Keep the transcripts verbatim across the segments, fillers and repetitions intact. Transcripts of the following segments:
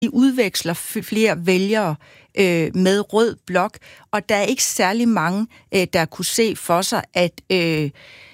de udveksler flere vælgere øh, med rød blok, og der er ikke særlig mange, øh, der kunne se for sig, at øh,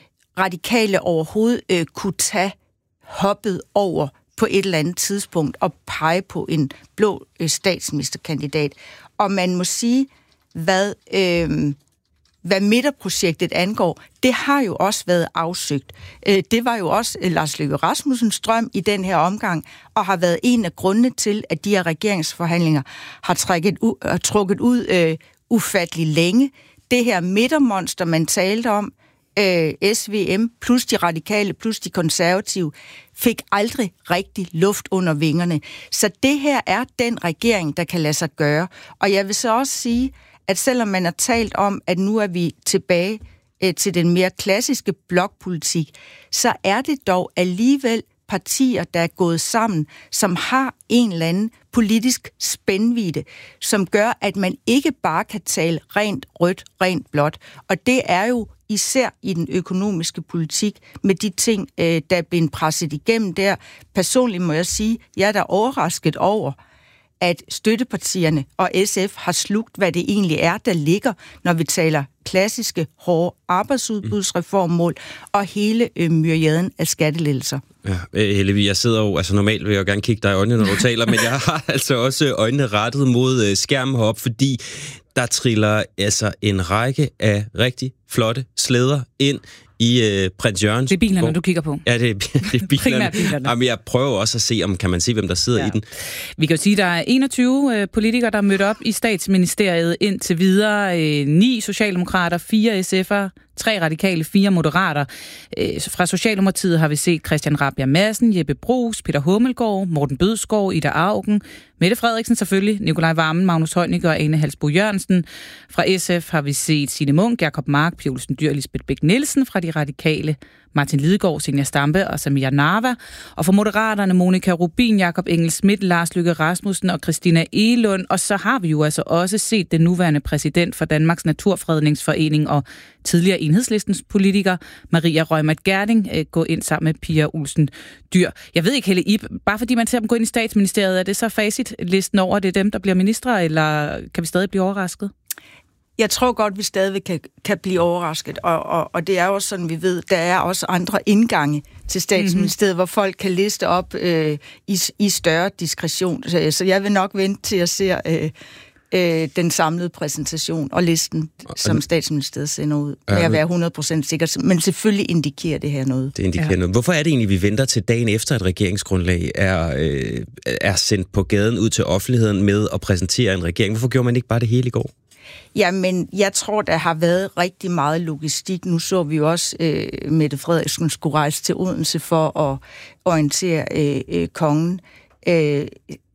radikale overhovedet øh, kunne tage hoppet over på et eller andet tidspunkt og pege på en blå øh, statsministerkandidat. Og man må sige, hvad, øh, hvad midterprojektet angår, det har jo også været afsøgt. Øh, det var jo også øh, Lars Løkke Rasmussens drøm i den her omgang, og har været en af grundene til, at de her regeringsforhandlinger har trækket u- har trukket ud øh, ufattelig længe. Det her midtermonster, man talte om, øh, S V M plus de radikale plus de konservative, fik aldrig rigtig luft under vingerne. Så det her er den regering, der kan lade sig gøre. Og jeg vil så også sige, at selvom man har talt om, at nu er vi tilbage øh, til den mere klassiske blokpolitik, så er det dog alligevel partier, der er gået sammen, som har en eller anden politisk spændvidde, som gør, at man ikke bare kan tale rent rødt, rent blåt. Og det er jo især i den økonomiske politik, med de ting, der er blevet presset igennem der. Personligt må jeg sige, jeg er da overrasket over, at støttepartierne og S F har slugt, hvad det egentlig er, der ligger, når vi taler klassiske, hårde arbejdsudbudsreformmål og hele øh, myriaden af skattelettelser. Ja, Hellevi, jeg sidder jo, altså normalt vil jeg jo gerne kigge dig i øjnene, når du taler, men jeg har altså også øjnene rettet mod øh, skærmen heroppe, fordi der triller altså en række af rigtig flotte slæder ind i øh, Prins Jørgens. Det er bilerne, du kigger på. Ja, det er, det er bilerne. bilerne. Jamen, jeg prøver også at se, om kan man se, hvem der sidder ja. i den. Vi kan jo sige, at der er enogtyve øh, politikere, der er mødt op i statsministeriet indtil videre. Øh, ni socialdemokrater, fire S F'ere, tre radikale, fire moderater. Øh, fra Socialdemokratiet har vi set Christian Rabjerg Madsen, Jeppe Bruus, Peter Hummelgaard, Morten Bødskov, Ida Auken, Mette Frederiksen selvfølgelig, Nikolaj Wammen, Magnus Heunicke og Ane Halsboe Jørgensen. Fra S F har vi set Signe Munk, Jakob Mark, Pia Olsen Dyhr, Lisbeth Bech-Nielsen. Fra de radikale, Martin Lidegaard, Zenia Stampe og Samia Narva. Og for Moderaterne, Monika Rubin, Jakob Engel-Schmidt, Lars Løkke Rasmussen og Christina Egelund. Og så har vi jo altså også set den nuværende præsident for Danmarks Naturfredningsforening og tidligere Enhedslistens politiker, Maria Reumert Gjerding, gå ind sammen med Pia Olsen Dyhr. Jeg ved ikke, Helle Ib, bare fordi man ser dem gå ind i statsministeriet, er det så facitlisten over, det er dem, der bliver ministre, eller kan vi stadig blive overrasket? Jeg tror godt, vi stadig kan, kan blive overrasket, og, og, og det er også sådan, vi ved, der er også andre indgange til statsministeriet, mm-hmm. hvor folk kan liste op øh, i, i større diskretion. Så, så jeg vil nok vente til at se øh, øh, den samlede præsentation og listen, som statsministeriet sender ud. Ja, men jeg vil være hundrede procent sikker, men selvfølgelig indikerer det her noget. Det indikerer ja. noget. Hvorfor er det egentlig, vi venter til dagen efter, at regeringsgrundlag er, øh, er sendt på gaden ud til offentligheden med at præsentere en regering? Hvorfor gjorde man ikke bare det hele i går? Jamen, jeg tror, der har været rigtig meget logistik. Nu så vi jo også, øh, Mette Frederiksen skulle rejse til Odense for at orientere øh, øh, kongen. Øh,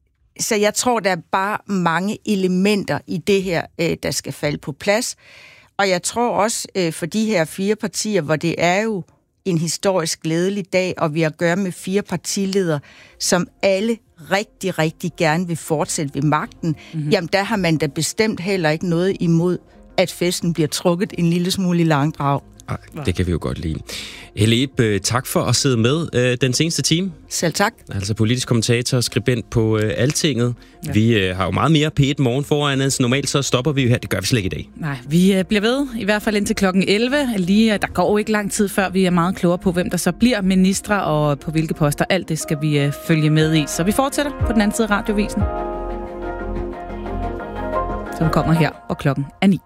så jeg tror, der er bare mange elementer i det her, øh, der skal falde på plads. Og jeg tror også, øh, for de her fire partier, hvor det er jo en historisk glædelig dag, og vi har at gøre med fire partiledere, som alle rigtig, rigtig gerne vil fortsætte ved magten, mm-hmm. jamen der har man da bestemt heller ikke noget imod, at festen bliver trukket en lille smule i langdrag. Ej, det kan vi jo godt lide. Helle Ib, tak for at sidde med øh, den seneste time. Selv tak. Altså politisk kommentator og skribent på øh, Altinget. Ja. Vi øh, har jo meget mere P et morgen foran os. Normalt så stopper vi jo her. Det gør vi slet ikke i dag. Nej, vi øh, bliver ved, i hvert fald indtil klokken elleve. Lige, der går jo ikke lang tid, før vi er meget klogere på, hvem der så bliver ministre og på hvilke poster. Alt det skal vi øh, følge med i. Så vi fortsætter på den anden side af radiovisen, som kommer her, og klokken er ni.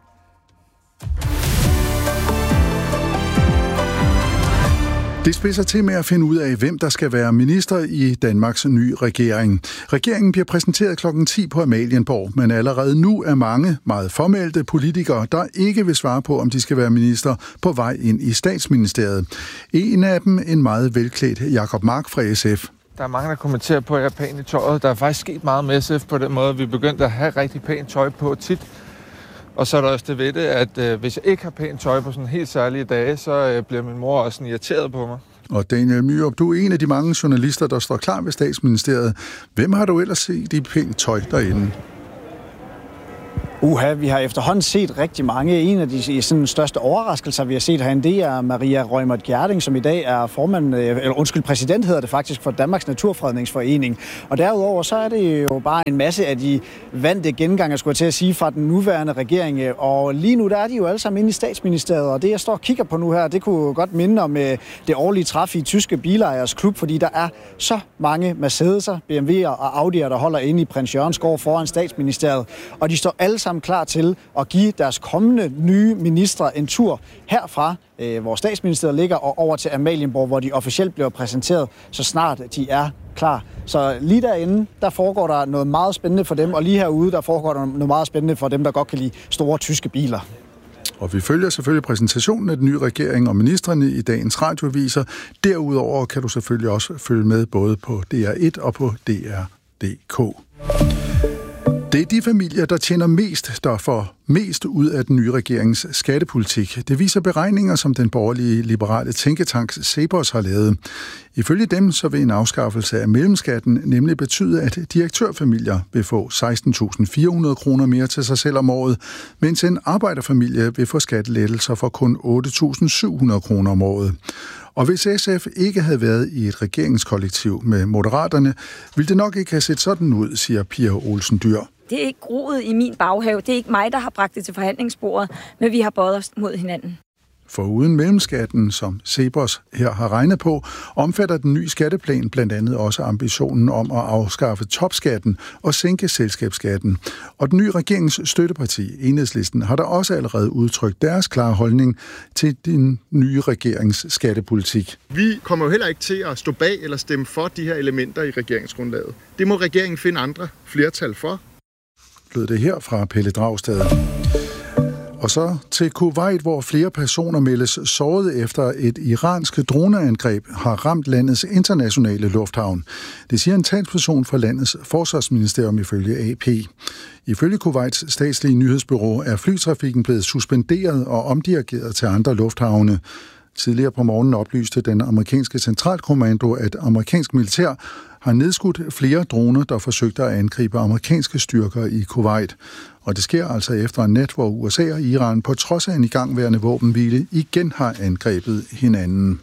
Det spidser til med at finde ud af, hvem der skal være minister i Danmarks nye regering. Regeringen bliver præsenteret klokken ti på Amalienborg, men allerede nu er mange meget formelle politikere, der ikke vil svare på, om de skal være minister på vej ind i statsministeriet. En af dem en meget velklædt Jakob Mark fra S F. Der er mange, der kommenterer på, at jeg er pæn i tøjet. Der er faktisk sket meget med S F på den måde. Vi er begyndt at have rigtig pænt tøj på tit. Og så er der også det ved det, at øh, hvis jeg ikke har pænt tøj på sådan helt særlige dage, så øh, bliver min mor også sådan irriteret på mig. Og Daniel Myrup, du er en af de mange journalister, der står klar ved statsministeriet. Hvem har du ellers set i pænt tøj derinde? Uha, vi har efterhånden set rigtig mange. En af de sådan, største overraskelser, vi har set herinde, det er Maria Reumert Gjerding, som i dag er formand, eller undskyld, præsident hedder det faktisk, for Danmarks Naturfredningsforening. Og derudover så er det jo bare en masse af de vante genganger, skulle jeg til at sige, fra den nuværende regering. Og lige nu der er de jo alle sammen inde i Statsministeriet, og det jeg står og kigger på nu her, det kunne godt minde om det årlige træf i tyske bilejers klub, fordi der er så mange Mercedes'er, B M W'er og Audi'er, der holder inde i Prins Jørgens gård foran Statsministeriet, og de står alle sammen klar til at give deres kommende nye ministre en tur herfra, øh, hvor Statsministeriet ligger, og over til Amalienborg, hvor de officielt bliver præsenteret, så snart de er klar. Så lige derinde, der foregår der noget meget spændende for dem, og lige herude, der foregår der noget meget spændende for dem, der godt kan lide store tyske biler. Og vi følger selvfølgelig præsentationen af den nye regering og ministrene i dagens radioaviser. Derudover kan du selvfølgelig også følge med både på D R et og på D R punktum D K. Det er de familier, der tjener mest, der får mest ud af den nye regerings skattepolitik. Det viser beregninger, som den borgerlige liberale tænketank Cepos har lavet. Ifølge dem så vil en afskaffelse af mellemskatten nemlig betyde, at direktørfamilier vil få seksten tusind fire hundrede kroner mere til sig selv om året, mens en arbejderfamilie vil få skattelettelser for kun otte tusind syv hundrede kroner om året. Og hvis S F ikke havde været i et regeringskollektiv med Moderaterne, ville det nok ikke have set sådan ud, siger Pia Olsen Dyhr. Det er ikke groet i min baghave. Det er ikke mig, der har bragt det til forhandlingsbordet, men vi har bøjet os mod hinanden. For uden mellemskatten, som Cepos her har regnet på, omfatter den nye skatteplan blandt andet også ambitionen om at afskaffe topskatten og sænke selskabsskatten. Og den nye regerings støtteparti, Enhedslisten, har der også allerede udtrykt deres klare holdning til den nye regerings skattepolitik. Vi kommer jo heller ikke til at stå bag eller stemme for de her elementer i regeringsgrundlaget. Det må regeringen finde andre flertal for. Lød det her fra Pelle Dragsted. Og så til Kuwait, hvor flere personer meldes såret efter et iransk droneangreb har ramt landets internationale lufthavn. Det siger en talsperson for landets forsvarsministerium ifølge A P. Ifølge Kuwaits statslige nyhedsbureau er flytrafikken blevet suspenderet og omdirigeret til andre lufthavne. Tidligere på morgenen oplyste den amerikanske centralkommando, at amerikansk militær har nedskudt flere droner, der forsøgte at angribe amerikanske styrker i Kuwait. Og det sker altså efter en nat, hvor U S A og Iran på trods af en igangværende våbenhvile igen har angrebet hinanden.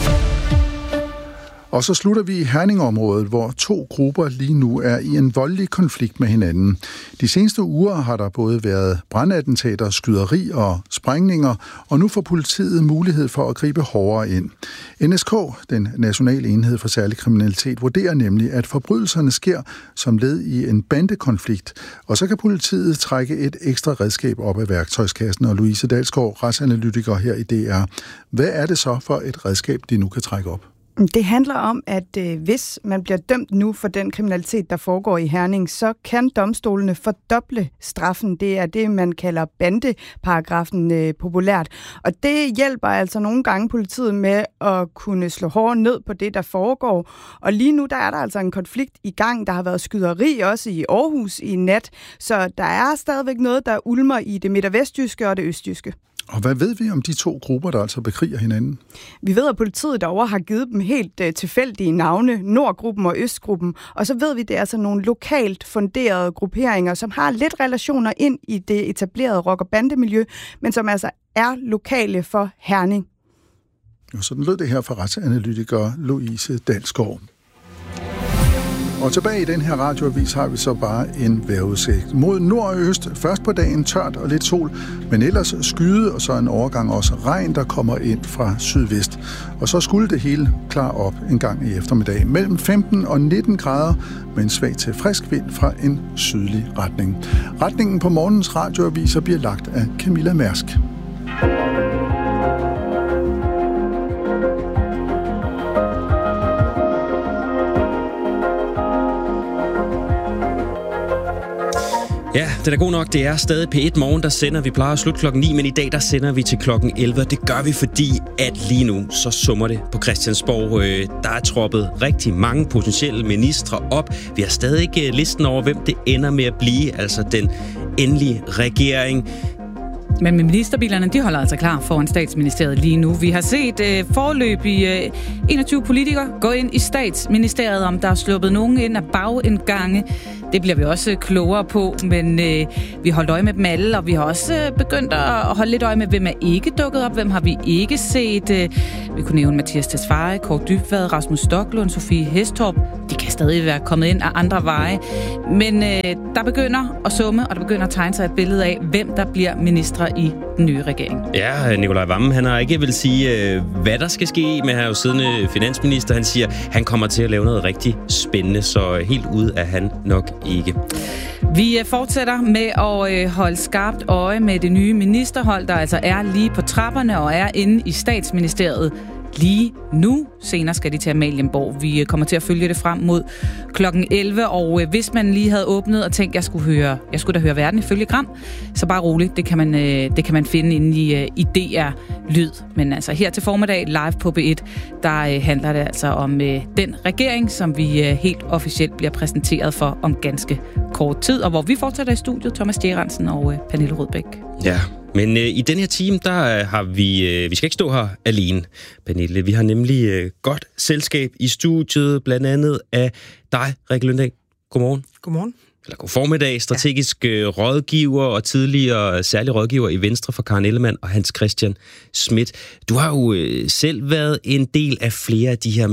Og så slutter vi i Herning-området, hvor to grupper lige nu er i en voldelig konflikt med hinanden. De seneste uger har der både været brandattentater, skyderi og sprængninger, og nu får politiet mulighed for at gribe hårdere ind. N S K, den nationale enhed for særlig kriminalitet, vurderer nemlig, at forbrydelserne sker som led i en bandekonflikt, og så kan politiet trække et ekstra redskab op af værktøjskassen. Og Louise Dalsgaard, retsanalytiker her i D R. Hvad er det så for et redskab, de nu kan trække op? Det handler om, at øh, hvis man bliver dømt nu for den kriminalitet, der foregår i Herning, så kan domstolene fordoble straffen. Det er det, man kalder bandeparagrafen øh, populært. Og det hjælper altså nogle gange politiet med at kunne slå hårdere ned på det, der foregår. Og lige nu, der er der altså en konflikt i gang. Der har været skyderi også i Aarhus i nat. Så der er stadigvæk noget, der ulmer i det midt- og vestjyske og det østjyske. Og hvad ved vi om de to grupper, der altså bekriger hinanden? Vi ved, at politiet derovre har givet dem helt uh, tilfældige navne, Nordgruppen og Østgruppen. Og så ved vi, at det er altså nogle lokalt funderede grupperinger, som har lidt relationer ind i det etablerede rock- og bandemiljø, men som altså er lokale for Herning. Og sådan lød det her fra retsanalytiker Louise Dalsgaard. Og tilbage i den her radioavis har vi så bare en vejrudsigt. Mod nord og øst, først på dagen tørt og lidt sol, men ellers skyde og så en overgang også regn, der kommer ind fra sydvest. Og så skulle det hele klare op en gang i eftermiddag. Mellem femten og nitten grader med en svag til frisk vind fra en sydlig retning. Retningen på morgens radioaviser bliver lagt af Camilla Mærsk. Ja, det er god nok. Det er stadig P et Morgen, der sender. Vi plejer at slutte klokken ni, men i dag der sender vi til klokken elleve. Det gør vi, fordi at lige nu så summer det på Christiansborg. Der er troppet rigtig mange potentielle ministre op. Vi har stadig ikke listen over, hvem det ender med at blive, altså den endelige regering. Men ministerbilerne, de holder altså klar foran Statsministeriet lige nu. Vi har set øh, foreløbig øh, enogtyve politikere gå ind i Statsministeriet, om der er sluppet nogen ind af bagindgange. Det bliver vi også klogere på, men øh, vi har holdt øje med dem alle, og vi har også begyndt at holde lidt øje med, hvem er ikke dukket op, hvem har vi ikke set. Vi kunne nævne Mathias Tesfaye, Kaare Dybvad, Rasmus Stoklund, Sofie Hæstorp. De kan stadig være kommet ind af andre veje. Men øh, der begynder at summe, og der begynder at tegne sig et billede af, hvem der bliver ministre i den nye regering. Ja, Nicolai Wammen, han har ikke vil sige, hvad der skal ske med her jo siddende finansminister. Han siger, han kommer til at lave noget rigtig spændende, så helt ude er han nok ikke. Vi fortsætter med at holde skarpt øje med det nye ministerhold, der altså er lige på trapperne og er inde i Statsministeriet lige nu. Senere skal de til Amalienborg. Vi kommer til at følge det frem mod klokken elleve, og hvis man lige havde åbnet og tænkt, at jeg skulle høre, jeg skulle da høre Verden ifølge Gram, så bare roligt, det kan man, det kan man finde inde i, i D R Lyd. Men altså her til formiddag live på B et, der handler det altså om den regering, som vi helt officielt bliver præsenteret for om ganske kort tid, og hvor vi fortsætter i studiet, Thomas Gerrandsen og Pernille Rødbæk. Ja. Men øh, i den her time, der øh, har vi... Øh, vi skal ikke stå her alene, Pernille. Vi har nemlig øh, godt selskab i studiet, blandt andet af dig, Rikke Løndahl. Godmorgen. Godmorgen. Eller god formiddag. Strategisk øh, rådgiver og tidligere særlig rådgiver i Venstre for Karen Ellemann og Hans Christian Schmidt. Du har jo øh, selv været en del af flere af de her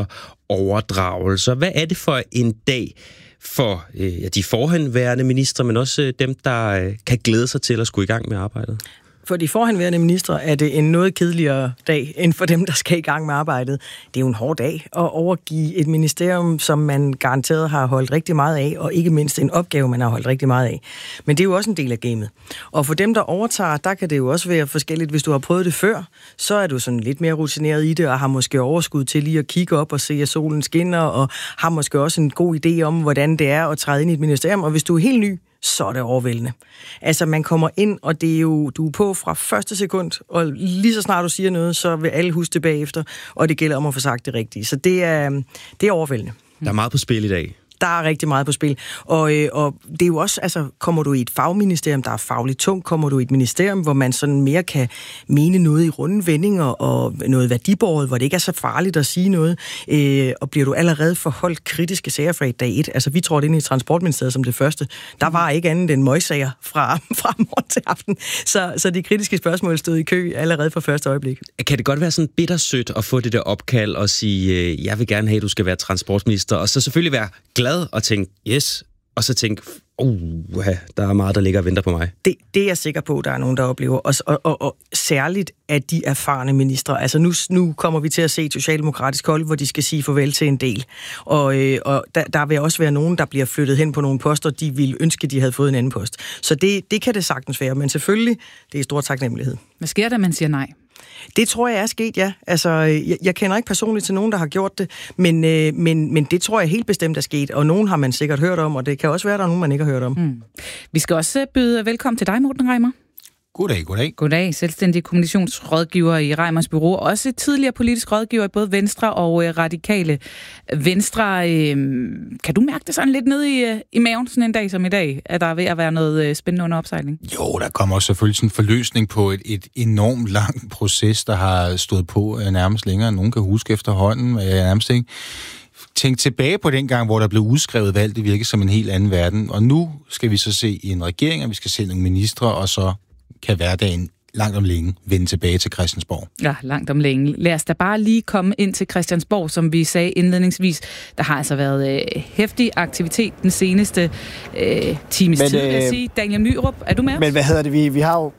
ministeroverdragelser. Hvad er det for en dag for øh, ja, de forhenværende ministre, men også øh, dem, der øh, kan glæde sig til at skulle i gang med arbejdet? For de forhenværende ministre er det en noget kedeligere dag, end for dem, der skal i gang med arbejdet. Det er jo en hård dag at overgive et ministerium, som man garanteret har holdt rigtig meget af, og ikke mindst en opgave, man har holdt rigtig meget af. Men det er jo også en del af gamet. Og for dem, der overtager, der kan det jo også være forskelligt. Hvis du har prøvet det før, så er du sådan lidt mere rutineret i det, og har måske overskud til lige at kigge op og se, at solen skinner, og har måske også en god idé om, hvordan det er at træde ind i et ministerium. Og hvis du er helt ny, så er det overvældende. Altså, man kommer ind, og det er jo, du er på fra første sekund, og lige så snart du siger noget, så vil alle huske det bagefter, og det gælder om at få sagt det rigtige. Så det er, det er overvældende. Der er meget på spil i dag. Der er rigtig meget på spil. Og, øh, og det er jo også, altså, kommer du i et fagministerium, der er fagligt tungt, kommer du i et ministerium, hvor man sådan mere kan mene noget i runde vendinger og noget værdibåret, hvor det ikke er så farligt at sige noget, øh, og bliver du allerede forholdt kritiske sager fra et dag et. Altså, vi trådte ind i Transportministeriet som det første. Der var ikke andet end møgsager fra, fra morgen til aften. Så, så de kritiske spørgsmål stod i kø allerede fra første øjeblik. Kan det godt være sådan bittersødt at få det der opkald og sige, øh, jeg vil gerne have, at du skal være transportminister, og så selvfølgelig være glad og tænke, yes, og så tænke, uh, der er meget, der ligger og venter på mig. Det, det er jeg sikker på, der er nogen, der oplever. Og, og, og, og særligt af de erfarne ministre. Altså nu, nu kommer vi til at se et socialdemokratisk hold, hvor de skal sige farvel til en del. Og, øh, og der, der vil også være nogen, der bliver flyttet hen på nogle poster, de ville ønske, de havde fået en anden post. Så det, det kan det sagtens være, men selvfølgelig, det er stor taknemmelighed. Hvad sker der, man siger nej? Det tror jeg er sket, ja. Altså, jeg, jeg kender ikke personligt til nogen, der har gjort det, men, øh, men, men det tror jeg helt bestemt er sket, og nogen har man sikkert hørt om, og det kan også være, der er nogen, man ikke har hørt om. Mm. Vi skal også byde velkommen til dig, Morten Reimer. Goddag, goddag. Goddag, selvstændig kommunikationsrådgiver i Reimers Bureau, også tidligere politisk rådgiver i både Venstre og øh, Radikale Venstre. Øh, kan du mærke det sådan lidt nede i, øh, i maven sådan en dag som i dag, at der er ved at være noget øh, spændende under opsejling? Jo, der kommer også selvfølgelig sådan en forløsning på et, et enormt langt proces, der har stået på øh, nærmest længere, end nogen kan huske efterhånden. Øh, nærmest ikke. Tænk tilbage på den gang, hvor der blev udskrevet valg, det virkede som en helt anden verden. Og nu skal vi så se en regering, og vi skal se nogle ministre, og så kan hverdagen langt om længe vende tilbage til Christiansborg. Ja, langt om længe. Lad os da bare lige komme ind til Christiansborg, som vi sagde indledningsvis. Der har altså været øh, heftig aktivitet den seneste øh, times men, tid, vil jeg øh, sige. Daniel Myrup, er du med os? Men hvad hedder det? Vi, vi har jo...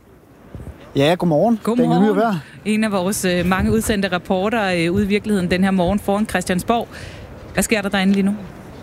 Ja, godmorgen. Godmorgen. Daniel Myrup. En af vores øh, mange udsendte rapporter øh, ude i virkeligheden den her morgen foran Christiansborg. Hvad sker der derinde lige nu?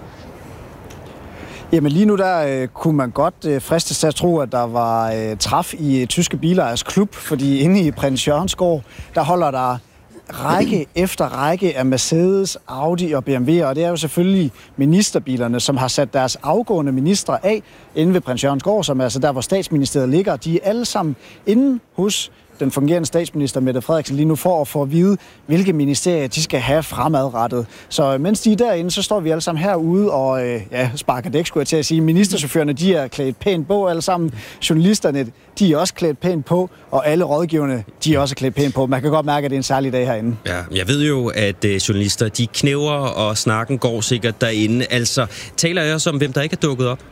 Jamen lige nu der øh, kunne man godt øh, fristes til at tro, at der var øh, træf i øh, Tyske Bilejers klub, fordi inde i Prins Jørgensgård, der holder der række efter række af Mercedes, Audi og B M W, og det er jo selvfølgelig ministerbilerne, som har sat deres afgående ministre af inde ved Prins Jørgensgård, som er altså der, hvor Statsministeriet ligger. De er alle sammen inde hos den fungerende statsminister Mette Frederiksen lige nu for at få at vide, hvilke ministerier de skal have fremadrettet. Så mens de er derinde, så står vi alle sammen herude og øh, ja, sparker dæk, skulle jeg til at sige. Ministerchaufførerne, de er klædt pænt på alle sammen. Journalisterne, de er også klædt pænt på, og alle rådgiverne, de er også klædt pænt på. Man kan godt mærke, at det er en særlig dag herinde. Ja, jeg ved jo, at øh, journalister, de knæver, og snakken går sikkert derinde. Altså, taler jeg også om, hvem der ikke er dukket op?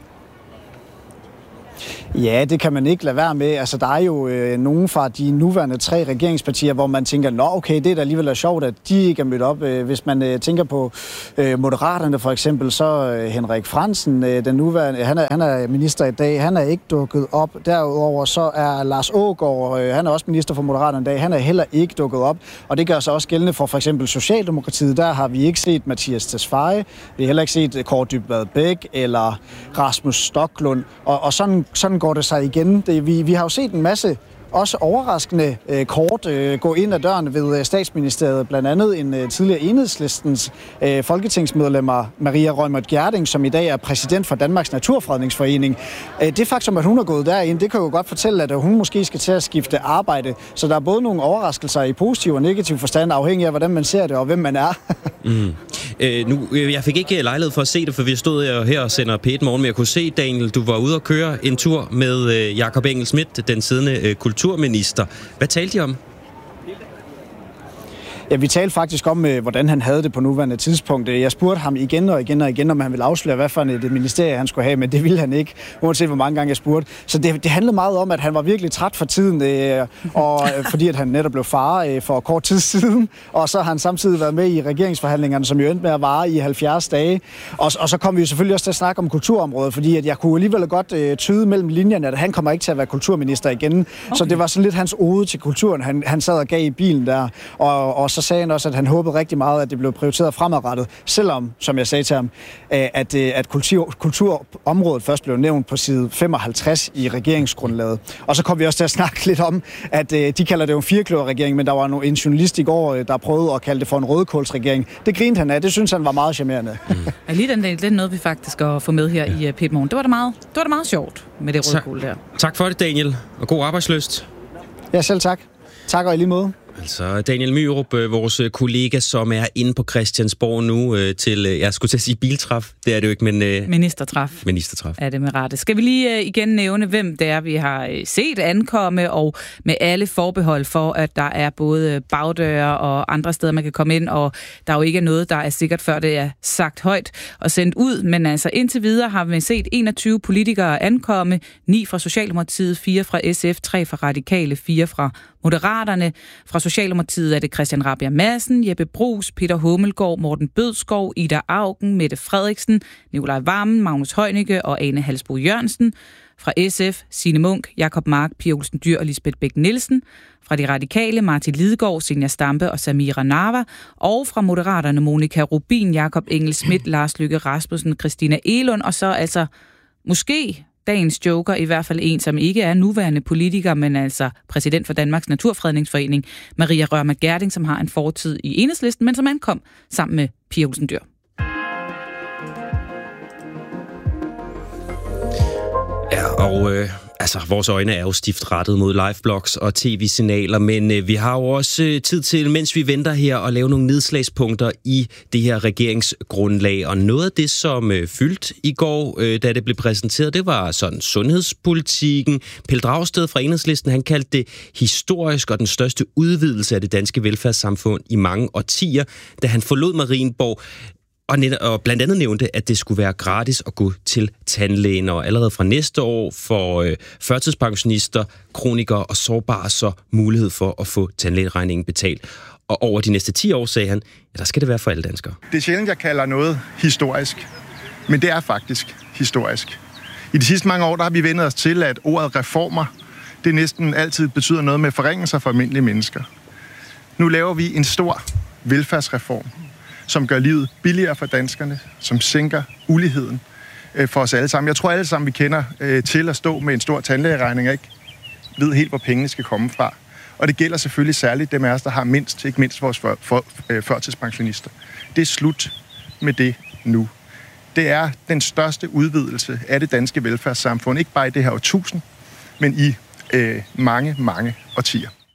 Ja, det kan man ikke lade være med. Altså, der er jo øh, nogen fra de nuværende tre regeringspartier, hvor man tænker, nå okay, det er da alligevel er sjovt, at de ikke er mødt op. Øh, hvis man øh, tænker på øh, Moderaterne for eksempel, så øh, Henrik Frandsen, øh, den nuværende, han er, han er minister i dag, han er ikke dukket op. Derudover så er Lars Aagaard, øh, han er også minister for Moderaterne i dag, han er heller ikke dukket op. Og det gør sig også gældende for for eksempel Socialdemokratiet. Der har vi ikke set Mathias Tesfaye, vi har heller ikke set Kaare Dybvad Bek eller Rasmus Stoklund. Og, og sådan, sådan går det sig igen. Det, vi, vi har jo set en masse også overraskende øh, kort øh, gå ind ad døren ved øh, statsministeriet. Blandt andet en øh, tidligere Enhedslistens øh, folketingsmedlemmer Maria Reumert Gjerding, som i dag er præsident for Danmarks Naturfredningsforening. Øh, det faktum, at hun er gået derind, det kan jo godt fortælle, at hun måske skal til at skifte arbejde. Så der er både nogle overraskelser i positiv og negativ forstand, afhængig af, hvordan man ser det og hvem man er. mm. øh, nu, jeg fik ikke lejlighed for at se det, for vi stod her og sender P et Morgen, men jeg kunne se, Daniel, du var ude og køre en tur med øh, Jakob Engel-Schmidt, den siddende øh, kulturminister. Hvad talte de om? Ja, vi talte faktisk om, hvordan han havde det på nuværende tidspunkt. Jeg spurgte ham igen og igen og igen, om han ville afsløre, hvad for et ministerie han skulle have, men det ville han ikke, uanset hvor mange gange jeg spurgte. Så det, det handlede meget om, at han var virkelig træt for tiden, og fordi at han netop blev far for kort tid siden, og så har han samtidig været med i regeringsforhandlingerne, som jo endte med at vare i halvfjerds dage. Og, og så kom vi jo selvfølgelig også til at snakke om kulturområdet, fordi at jeg kunne alligevel godt tyde mellem linjerne, at han kommer ikke til at være kulturminister igen. Okay. Så det var sådan lidt hans ode til kulturen, han, han sad og gav i bilen der, og, og så sagde han også, at han håbede rigtig meget, at det blev prioriteret fremadrettet, selvom, som jeg sagde til ham, at, at kultur, kulturområdet først blev nævnt på side femoghalvtreds i regeringsgrundlaget. Og så kom vi også til at snakke lidt om, at de kalder det jo en firekløverregering, men der var en journalist i går, der prøvede at kalde det for en rødkålsregering. Det grinte han af, det synes han var meget charmerende. Mm. Ja, lige den del, det er noget, vi faktisk skal få med her ja. i P et Morgen. Det var da meget, det var da meget sjovt med det rødkål der. Tak for det, Daniel, og god arbejdslyst. Ja, selv tak. Tak og i lige måde. Altså Daniel Myrup, vores kollega, som er inde på Christiansborg nu til, jeg skulle til at sige biltræf, det er det jo ikke, men... Ministertræf. Ministertræf. Er det med rette. Skal vi lige igen nævne, hvem det er, vi har set ankomme, og med alle forbehold for, at der er både bagdøre og andre steder, man kan komme ind, og der er jo ikke noget, der er sikkert, før det er sagt højt og sendt ud, men altså indtil videre har vi set enogtyve politikere ankomme, ni fra Socialdemokratiet, fire fra S F, tre fra Radikale, fire fra Moderaterne. Fra Socialdemokratiet er det Christian Rabjerg Madsen, Jeppe Bruus, Peter Hummelgaard, Morten Bødskov, Ida Auken, Mette Frederiksen, Nikolaj Wammen, Magnus Heunicke og Ane Halsboe Jørgensen. Fra S F, Signe Munk, Jakob Mark, Pia Olsen Dyhr og Lisbeth Bech-Nielsen. Fra De Radikale, Martin Lidegaard, Zenia Stampe og Samira Nawa. Og fra Moderaterne, Monika Rubin, Jakob Engel-Schmidt, Lars Løkke Rasmussen, Christina Egelund. Og så altså måske dagens joker, i hvert fald en, som ikke er nuværende politiker, men altså præsident for Danmarks Naturfredningsforening, Maria Reumert Gjerding, som har en fortid i Enhedslisten, men som ankom sammen med Pia Olsen Dyhr. Ja, og øh, altså, vores øjne er jo stift rettet mod liveblogs og tv-signaler, men øh, vi har jo også øh, tid til, mens vi venter her, at lave nogle nedslagspunkter i det her regeringsgrundlag. Og noget af det, som øh, fyldte i går, øh, da det blev præsenteret, det var sådan sundhedspolitikken. Pelle Dragsted fra Enhedslisten, han kaldte det historisk og den største udvidelse af det danske velfærdssamfund i mange årtier, da han forlod Marienborg. Og, net, og blandt andet nævnte, at det skulle være gratis at gå til tandlægen, og allerede fra næste år får øh, førtidspensionister, kronikere og sårbare så mulighed for at få tandlægeregningen betalt. Og over de næste ti år, sagde han, ja, der skal det være for alle danskere. Det er sjældent, jeg kalder noget historisk, men det er faktisk historisk. I de sidste mange år, der har vi vendt os til, at ordet reformer, det næsten altid betyder noget med forringelser for almindelige mennesker. Nu laver vi en stor velfærdsreform, som gør livet billigere for danskerne, som sænker uligheden øh, for os alle sammen. Jeg tror alle sammen, vi kender øh, til at stå med en stor tandlægeregning, og ikke ved helt, hvor pengene skal komme fra. Og det gælder selvfølgelig særligt dem af os, der har mindst, ikke mindst vores for, for, øh, førtidspensionister. Det er slut med det nu. Det er den største udvidelse af det danske velfærdssamfund, ikke bare i det her årtusind, men i øh, mange, mange årtier.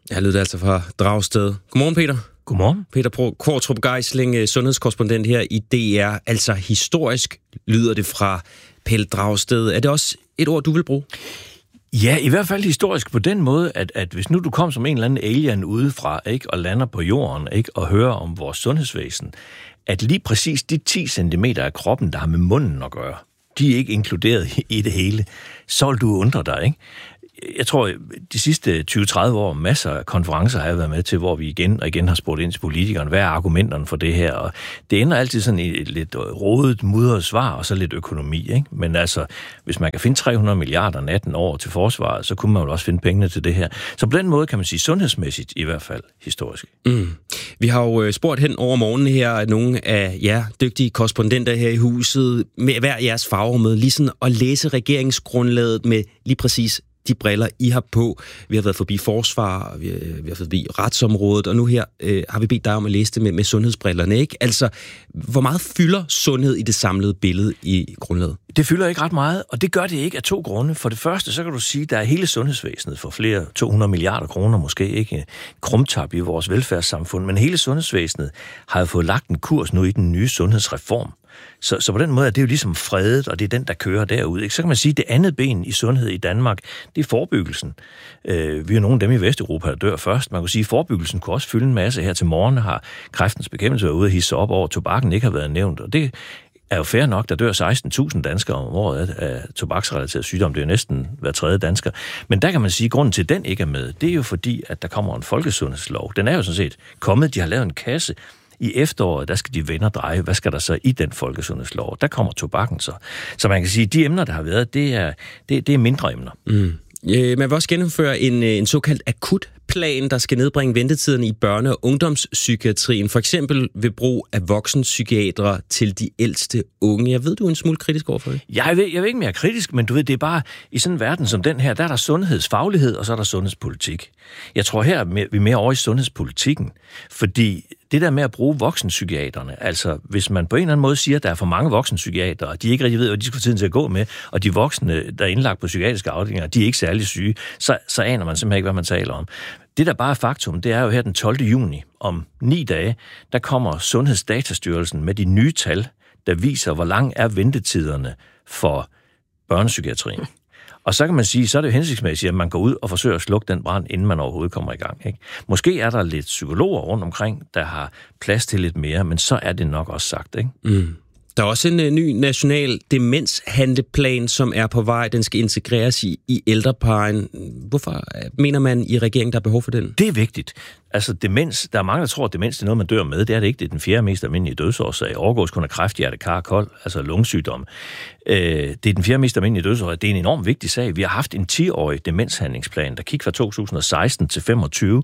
Jeg lyder altså fra Dragsted. Godmorgen, Peter. Godmorgen. Peter Qvortrup Geisling, sundhedskorrespondent her i D R. Altså historisk lyder det fra Pelle Dragsted. Er det også et ord, du vil bruge? Ja, i hvert fald historisk på den måde, at, at hvis nu du kom som en eller anden alien udefra, ikke, og lander på jorden, ikke, og hører om vores sundhedsvæsen, at lige præcis de ti centimeter af kroppen, der har med munden at gøre, de er ikke inkluderet i det hele, så vil du undre dig, ikke? Jeg tror, de sidste tyve til tredive år, masser af konferencer har jeg været med til, hvor vi igen og igen har spurgt ind til politikerne, hvad er argumenterne for det her? Og det ender altid sådan i et lidt rodet, mudret svar, og så lidt økonomi, ikke? Men altså, hvis man kan finde tre hundrede milliarder atten år til forsvaret, så kunne man jo også finde pengene til det her. Så på den måde kan man sige sundhedsmæssigt, i hvert fald historisk. Mm. Vi har jo spurgt hen over morgenen her, at nogle af jer dygtige korrespondenter her i huset, med hver jeres fagområde, lige sådan at læse regeringsgrundlaget med lige præcis de briller, I har på. Vi har været forbi forsvar, vi har, vi har været forbi retsområdet, og nu her øh, har vi bedt dig om at læse det med, med sundhedsbrillerne, ikke? Altså, hvor meget fylder sundhed i det samlede billede i grundlaget? Det fylder ikke ret meget, og det gør det ikke af to grunde. For det første, så kan du sige, at der er hele sundhedsvæsenet for flere to hundrede milliarder kroner, måske ikke krumtap i vores velfærdssamfund, men hele sundhedsvæsenet har jo fået lagt en kurs nu i den nye sundhedsreform. Så, så på den måde er det jo ligesom fredet, og det er den, der kører derud. Ikke? Så kan man sige, at det andet ben i sundhed i Danmark, det er forebyggelsen. Øh, vi er nogle af dem i Vesteuropa, der dør først. Man kan sige, at forebyggelsen kunne også fylde en masse. Her til morgen har Kræftens Bekæmpelse været ude og hisse op over, at tobakken ikke har været nævnt. Og det er jo fair nok, der dør seksten tusind danskere om året af tobaksrelateret sygdom. Det er jo næsten hver tredje dansker. Men der kan man sige, at grunden til, at den ikke er med, det er jo fordi, at der kommer en folkesundhedslov. Den er jo sådan set kommet. De har lavet en kasse. I efteråret, der skal de vende og dreje. Hvad skal der så i den folkesundhedslov? Der kommer tobakken så. Så man kan sige, at de emner, der har været, det er, det, det er mindre emner. Mm. Man vil også gennemføre en, en såkaldt akutplan, der skal nedbringe ventetiderne i børne- og ungdomspsykiatrien. For eksempel ved brug af voksenpsykiatere til de ældste unge. Jeg ved, du er en smule kritisk overfor det. Jeg ved, jeg ved ikke mere kritisk, men du ved, det er bare i sådan en verden som den her, der er der sundhedsfaglighed, og så er der sundhedspolitik. Jeg tror her, vi er mere over i sundhedspolitikken, fordi det der med at bruge voksenpsykiaterne, altså hvis man på en eller anden måde siger, at der er for mange voksenpsykiatere, og de ikke rigtig ved, hvad de skal få tiden til at gå med, og de voksne, der er indlagt på psykiatriske afdelinger, de er ikke særlig syge, så, så aner man simpelthen ikke, hvad man taler om. Det der bare er faktum, det er jo her den tolvte juni, om ni dage, der kommer Sundhedsdatastyrelsen med de nye tal, der viser, hvor lang er ventetiderne for børnepsykiatrien. Og så kan man sige, så er det jo hensigtsmæssigt, at man går ud og forsøger at slukke den brand, inden man overhovedet kommer i gang. Ikke? Måske er der lidt psykologer rundt omkring, der har plads til lidt mere, men så er det nok også sagt. Ikke? Mm. Der er også en uh, ny national demenshandleplan, som er på vej. Den skal integreres i, i ældreplejen. Hvorfor mener man i regeringen, der er behov for den? Det er vigtigt. Altså demens, der er mange, der tror, at demens er noget, man dør med. Det er det ikke. Det er den fjerde mest almindelige dødsårsag. Overgås kun af kræft, hjerte, kar, kold, altså lungesygdom. Øh, det er den fjerde mest almindelige dødsårsag. Det er en enormt vigtig sag. Vi har haft en ti-årig demenshandlingsplan, der gik fra to tusind og seksten til femogtyve.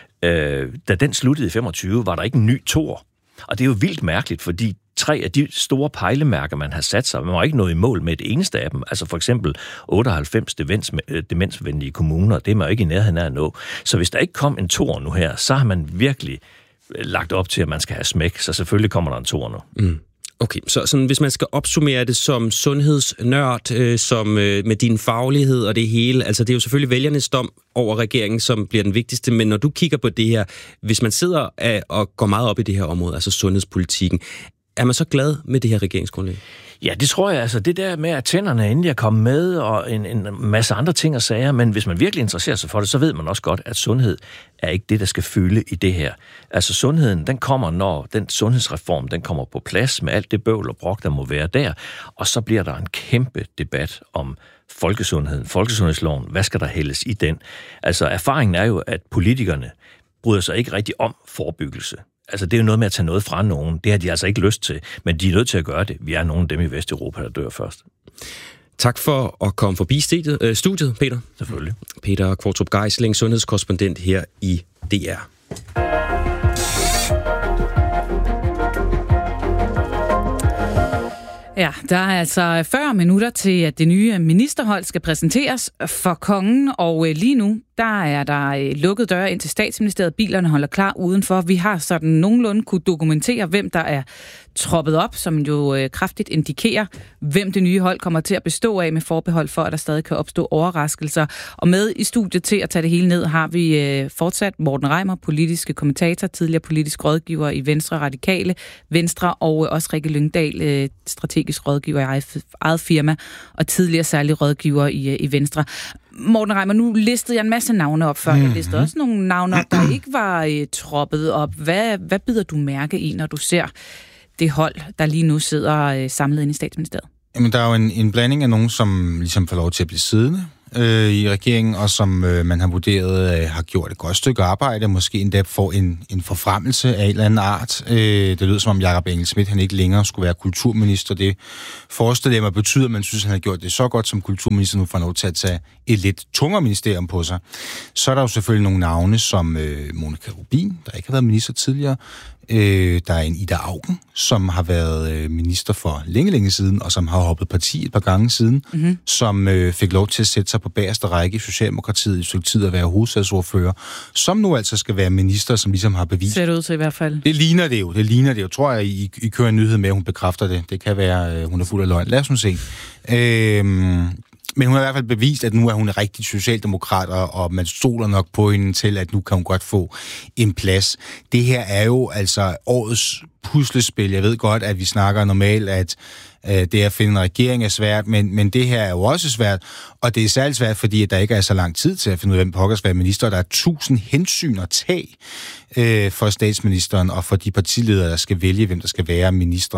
Øh, da den sluttede i femogtyve, var der ikke en ny toer. Og det er jo vildt mærkeligt, fordi tre af de store pejlemærker, man har sat sig, man var ikke nået i mål med et eneste af dem. Altså for eksempel otteoghalvfems demens, demensvenlige kommuner, det er man jo ikke i nærheden af at nå. Så hvis der ikke kom en toer nu her, så har man virkelig lagt op til, at man skal have smæk. Så selvfølgelig kommer der en toer nu. Mm. Okay, så sådan, hvis man skal opsummere det som sundhedsnørd, øh, som øh, med din faglighed og det hele, altså det er jo selvfølgelig vælgernes dom over regeringen, som bliver den vigtigste, men når du kigger på det her, hvis man sidder af, og går meget op i det her område, altså sundhedspolitikken, er man så glad med det her regeringsgrundlag? Ja, det tror jeg. Altså det der med, at tænderne endelig er kommet med, og en, en masse andre ting og sager, men hvis man virkelig interesserer sig for det, så ved man også godt, at sundhed er ikke det, der skal fylde i det her. Altså sundheden, den kommer, når den sundhedsreform, den kommer på plads med alt det bøvl og brok, der må være der, og så bliver der en kæmpe debat om folkesundheden, folkesundhedsloven, hvad skal der hældes i den? Altså erfaringen er jo, at politikerne bryder sig ikke rigtig om forebyggelse. Altså, det er jo noget med at tage noget fra nogen. Det har de altså ikke lyst til, men de er nødt til at gøre det. Vi er nogle af dem i Vesteuropa, der dør først. Tak for at komme forbi studiet, øh, studiet Peter. Selvfølgelig. Peter Qvortrup Geisling, sundhedskorrespondent her i D R. Ja, der er altså fyrre minutter til, at det nye ministerhold skal præsenteres for kongen, og lige nu, der er der lukket døre ind til statsministeriet. Bilerne holder klar udenfor. Vi har sådan nogenlunde kunne dokumentere, hvem der er troppet op, som jo kraftigt indikerer, hvem det nye hold kommer til at bestå af, med forbehold for, at der stadig kan opstå overraskelser. Og med i studiet til at tage det hele ned, har vi fortsat Morten Reimer, politiske kommentator, tidligere politisk rådgiver i Venstre Radikale, Venstre, og også Rikke Lyngdal, strategisk rådgiver i eget firma, og tidligere særlig rådgiver i, i Venstre. Morten Reimer, nu listede jeg en masse navne op før. Jeg listede også nogle navne op, der ikke var uh, troppet op. Hvad, hvad bider du mærke i, når du ser det hold, der lige nu sidder uh, samlet inde i statsministeriet? Jamen, der er jo en, en blanding af nogen, som ligesom får lov til at blive siddende øh, i regeringen, og som øh, man har vurderet øh, har gjort et godt stykke arbejde, måske endda får en, en forfremmelse af en eller anden art. Øh, det lyder som om Jakob Engel-Schmidt, han ikke længere skulle være kulturminister. Det forestiller jeg mig betyder, at man synes, at han har gjort det så godt som kulturminister, nu får lov til at tage et lidt tungere ministerium på sig. Så er der jo selvfølgelig nogle navne, som øh, Monika Rubin, der ikke har været minister tidligere. Øh, der er en Ida Auken, som har været øh, minister for længe, længe siden, og som har hoppet parti et par gange siden, mm-hmm. som øh, fik lov til at sætte sig på bagerste række i Socialdemokratiet i et stykke tid at være hovedsagsordfører, som nu altså skal være minister, som ligesom har bevist. Ser det ud til i hvert fald. Det ligner det jo, det ligner det jo. Tror jeg, I, I kører en nyhed med, at hun bekræfter det. Det kan være, øh, hun er fuld af løgn. Lad os nu se. Øh, Men hun har i hvert fald bevist, at nu er hun en rigtig socialdemokrat, og man stoler nok på hende til, at nu kan hun godt få en plads. Det her er jo altså årets puslespil. Jeg ved godt, at vi snakker normalt, at øh, det at finde en regering er svært, men, men det her er jo også svært, og det er særligt svært, fordi at der ikke er så lang tid til at finde ud af, hvem pokker skal være minister. Der er tusind hensyn at tage øh, for statsministeren og for de partiledere, der skal vælge, hvem der skal være minister.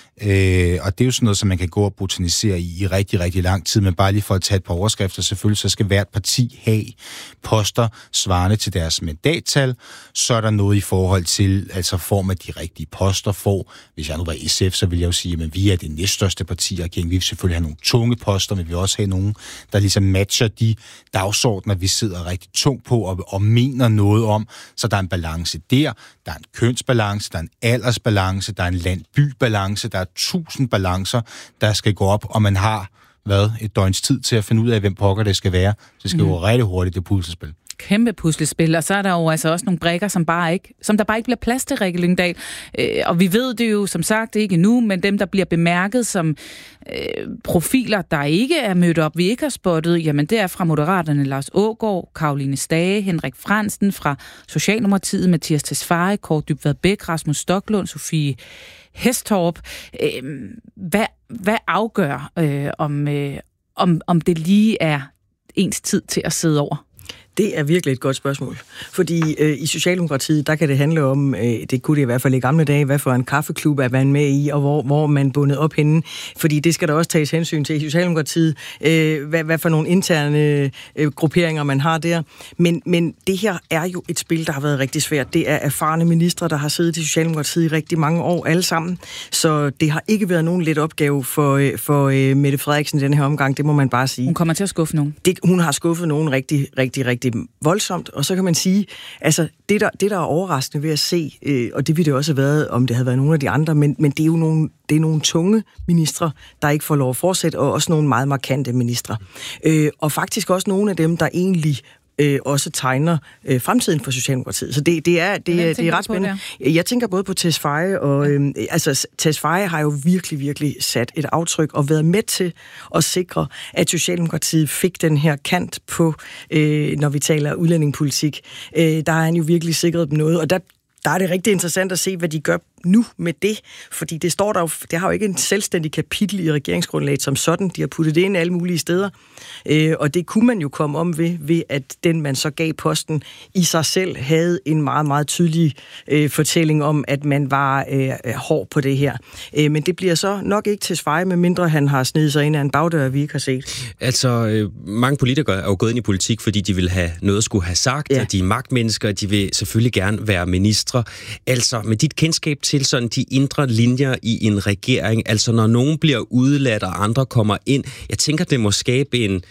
Øh, og det er jo sådan noget, som man kan gå og botanisere i i rigtig, rigtig lang tid, men bare lige for at tage et par overskrifter, selvfølgelig, så skal hvert parti have poster svarende til deres mandattal. Så er der noget i forhold til, altså form af de rigtige poster får. Hvis jeg nu var S F, så vil jeg jo sige, at vi er det næststørste parti i regeringen. Vi vil selvfølgelig have nogle tunge poster, men vi vil også have nogle, der ligesom matcher de dagsordner, vi sidder rigtig tungt på og, og mener noget om. Så der er en balance der, der er en kønsbalance, der er en aldersbalance, der er en landbybalance, der er tusind balancer, der skal gå op, og man har, hvad, et døgns tid til at finde ud af, hvem pokker det skal være. Så det skal mm. gå rigtig hurtigt, det puslespil. Kæmpe puslespil, og så er der jo altså også nogle brikker, som, bare ikke, som der bare ikke bliver plads til, Rikke Lyngdal. Øh, og vi ved det jo, som sagt, ikke endnu, men dem, der bliver bemærket som øh, profiler, der ikke er mødt op, vi ikke har spottet, jamen det er fra Moderaterne Lars Aagaard, Caroline Stage, Henrik Frandsen, fra Socialdemokratiet, Mathias Tesfaye, Kåre Dybvad Bæk, Rasmus Stoklund, Sofie Hestorp. Øh, hvad, hvad afgør, øh, om, øh, om, om det lige er ens tid til at sidde over? Det er virkelig et godt spørgsmål. Fordi øh, i Socialdemokratiet, der kan det handle om, øh, det kunne det i hvert fald i gamle dage, hvad for en kaffeklub er man med i, og hvor, hvor man bundet op henne. Fordi det skal der også tages hensyn til i Socialdemokratiet, øh, hvad, hvad for nogle interne øh, grupperinger man har der. Men, men det her er jo et spil, der har været rigtig svært. Det er erfarne ministre, der har siddet i Socialdemokratiet i rigtig mange år alle sammen. Så det har ikke været nogen let opgave for, øh, for øh, Mette Frederiksen i den her omgang, det må man bare sige. Hun kommer til at skuffe nogen. Det, hun har skuffet nogen rigtig, rigtig, rigtig voldsomt, og så kan man sige, altså det der, det der er overraskende ved at se, øh, og det ville det også have været, om det havde været nogle af de andre, men, men det er jo nogle, det er nogle tunge ministre, der ikke får lov at fortsætte, og også nogle meget markante ministre. Øh, og faktisk også nogle af dem, der egentlig Øh, også tegner øh, fremtiden for Socialdemokratiet. Så det, det er, det, det er ret spændende. Jeg tænker både på Tesfaye, og øh, altså Tesfaye har jo virkelig, virkelig sat et aftryk og været med til at sikre, at Socialdemokratiet fik den her kant på, øh, når vi taler udlændingepolitik. Øh, der har han jo virkelig sikret dem noget, og der Der er det rigtig interessant at se, hvad de gør nu med det, fordi det står der jo, det har jo ikke en selvstændig kapitel i regeringsgrundlaget som sådan. De har puttet det ind alle mulige steder, øh, og det kunne man jo komme om ved, ved at den, man så gav posten, i sig selv havde en meget, meget tydelig øh, fortælling om, at man var øh, hård på det her. Øh, men det bliver så nok ikke til Tesfaye, medmindre han har snedet sig ind af en bagdør, vi ikke har set. Altså, øh, mange politikere er jo gået ind i politik, fordi de vil have noget at skulle have sagt, ja. Og de er magtmennesker, og de vil selvfølgelig gerne være ministre. Altså, med dit kendskab til sådan de indre linjer i en regering, altså når nogen bliver udeladt, og andre kommer ind, jeg tænker, det må skabe en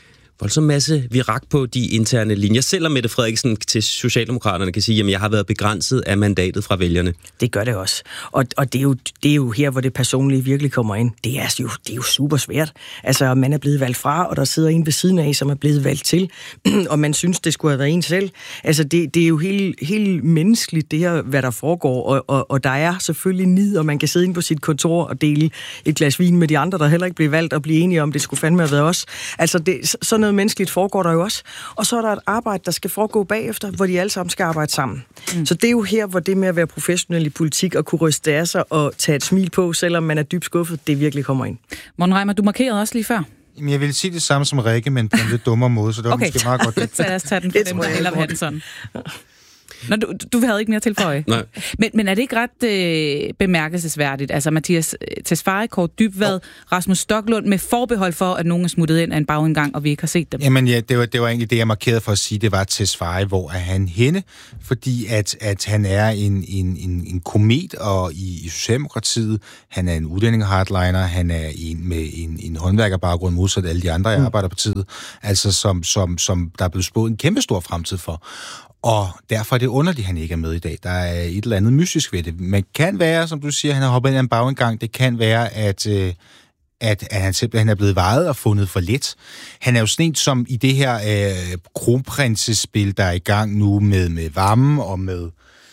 voldsom masse virak på de interne linjer, selvom Mette Frederiksen til Socialdemokraterne kan sige, at jeg har været begrænset af mandatet fra vælgerne. Det gør det også. Og, og det, er jo, det er jo her, hvor det personlige virkelig kommer ind. Det er jo, det er jo super svært. Altså, man er blevet valgt fra, og der sidder en ved siden af, som er blevet valgt til, og man synes, det skulle have været en selv. Altså, det, det er jo helt, helt menneskeligt, det her, hvad der foregår, og, og, og der er selvfølgelig nid, og man kan sidde inde på sit kontor og dele et glas vin med de andre, der heller ikke blev valgt, og blive enige om, det skulle fandme have været os. Altså, det, sådan noget menneskeligt foregår der jo også. Og så er der et arbejde, der skal foregå bagefter, hvor de alle sammen skal arbejde sammen. Mm. Så det er jo her, hvor det med at være professionel i politik og kunne ryste af sig og tage et smil på, selvom man er dybt skuffet, det virkelig kommer ind. Morten Reimer, du markerede også lige før. Jamen, jeg vil sige det samme som Rikke, men på en lidt dummere måde, så det var okay. måske meget godt. Det. Lad os tage den på den måde, eller have den sådan. Nå, du, du havde ikke mere til for øje. Nej. Men, men er det ikke ret øh, bemærkelsesværdigt? Altså Mathias Tesfaye, Kaare Dybvad, Rasmus Stoklund med forbehold for, at nogen er smuttet ind af en bagindgang, og vi ikke har set dem. Jamen ja, det var, det var egentlig det, jeg markerede for at sige, det var Tesfaye, hvor er han henne? Fordi at, at han er en, en, en, en komet og i, i Socialdemokratiet, han er en udlændinge-hardliner, han er en med en, en håndværkerbaggrund modsat alle de andre, jeg mm. arbejder på tid, altså som, som, som der er blevet spået en kæmpe stor fremtid for. Og derfor er det underligt, at han ikke er med i dag. Der er et eller andet mystisk ved det. Men kan være, som du siger, han har hoppet ind i en bagindgang. Det kan være, at, øh, at, at han simpelthen er blevet vejet og fundet for let. Han er jo sådan en, som i det her øh, kronprinsespil, der er i gang nu med, med Vammen og med...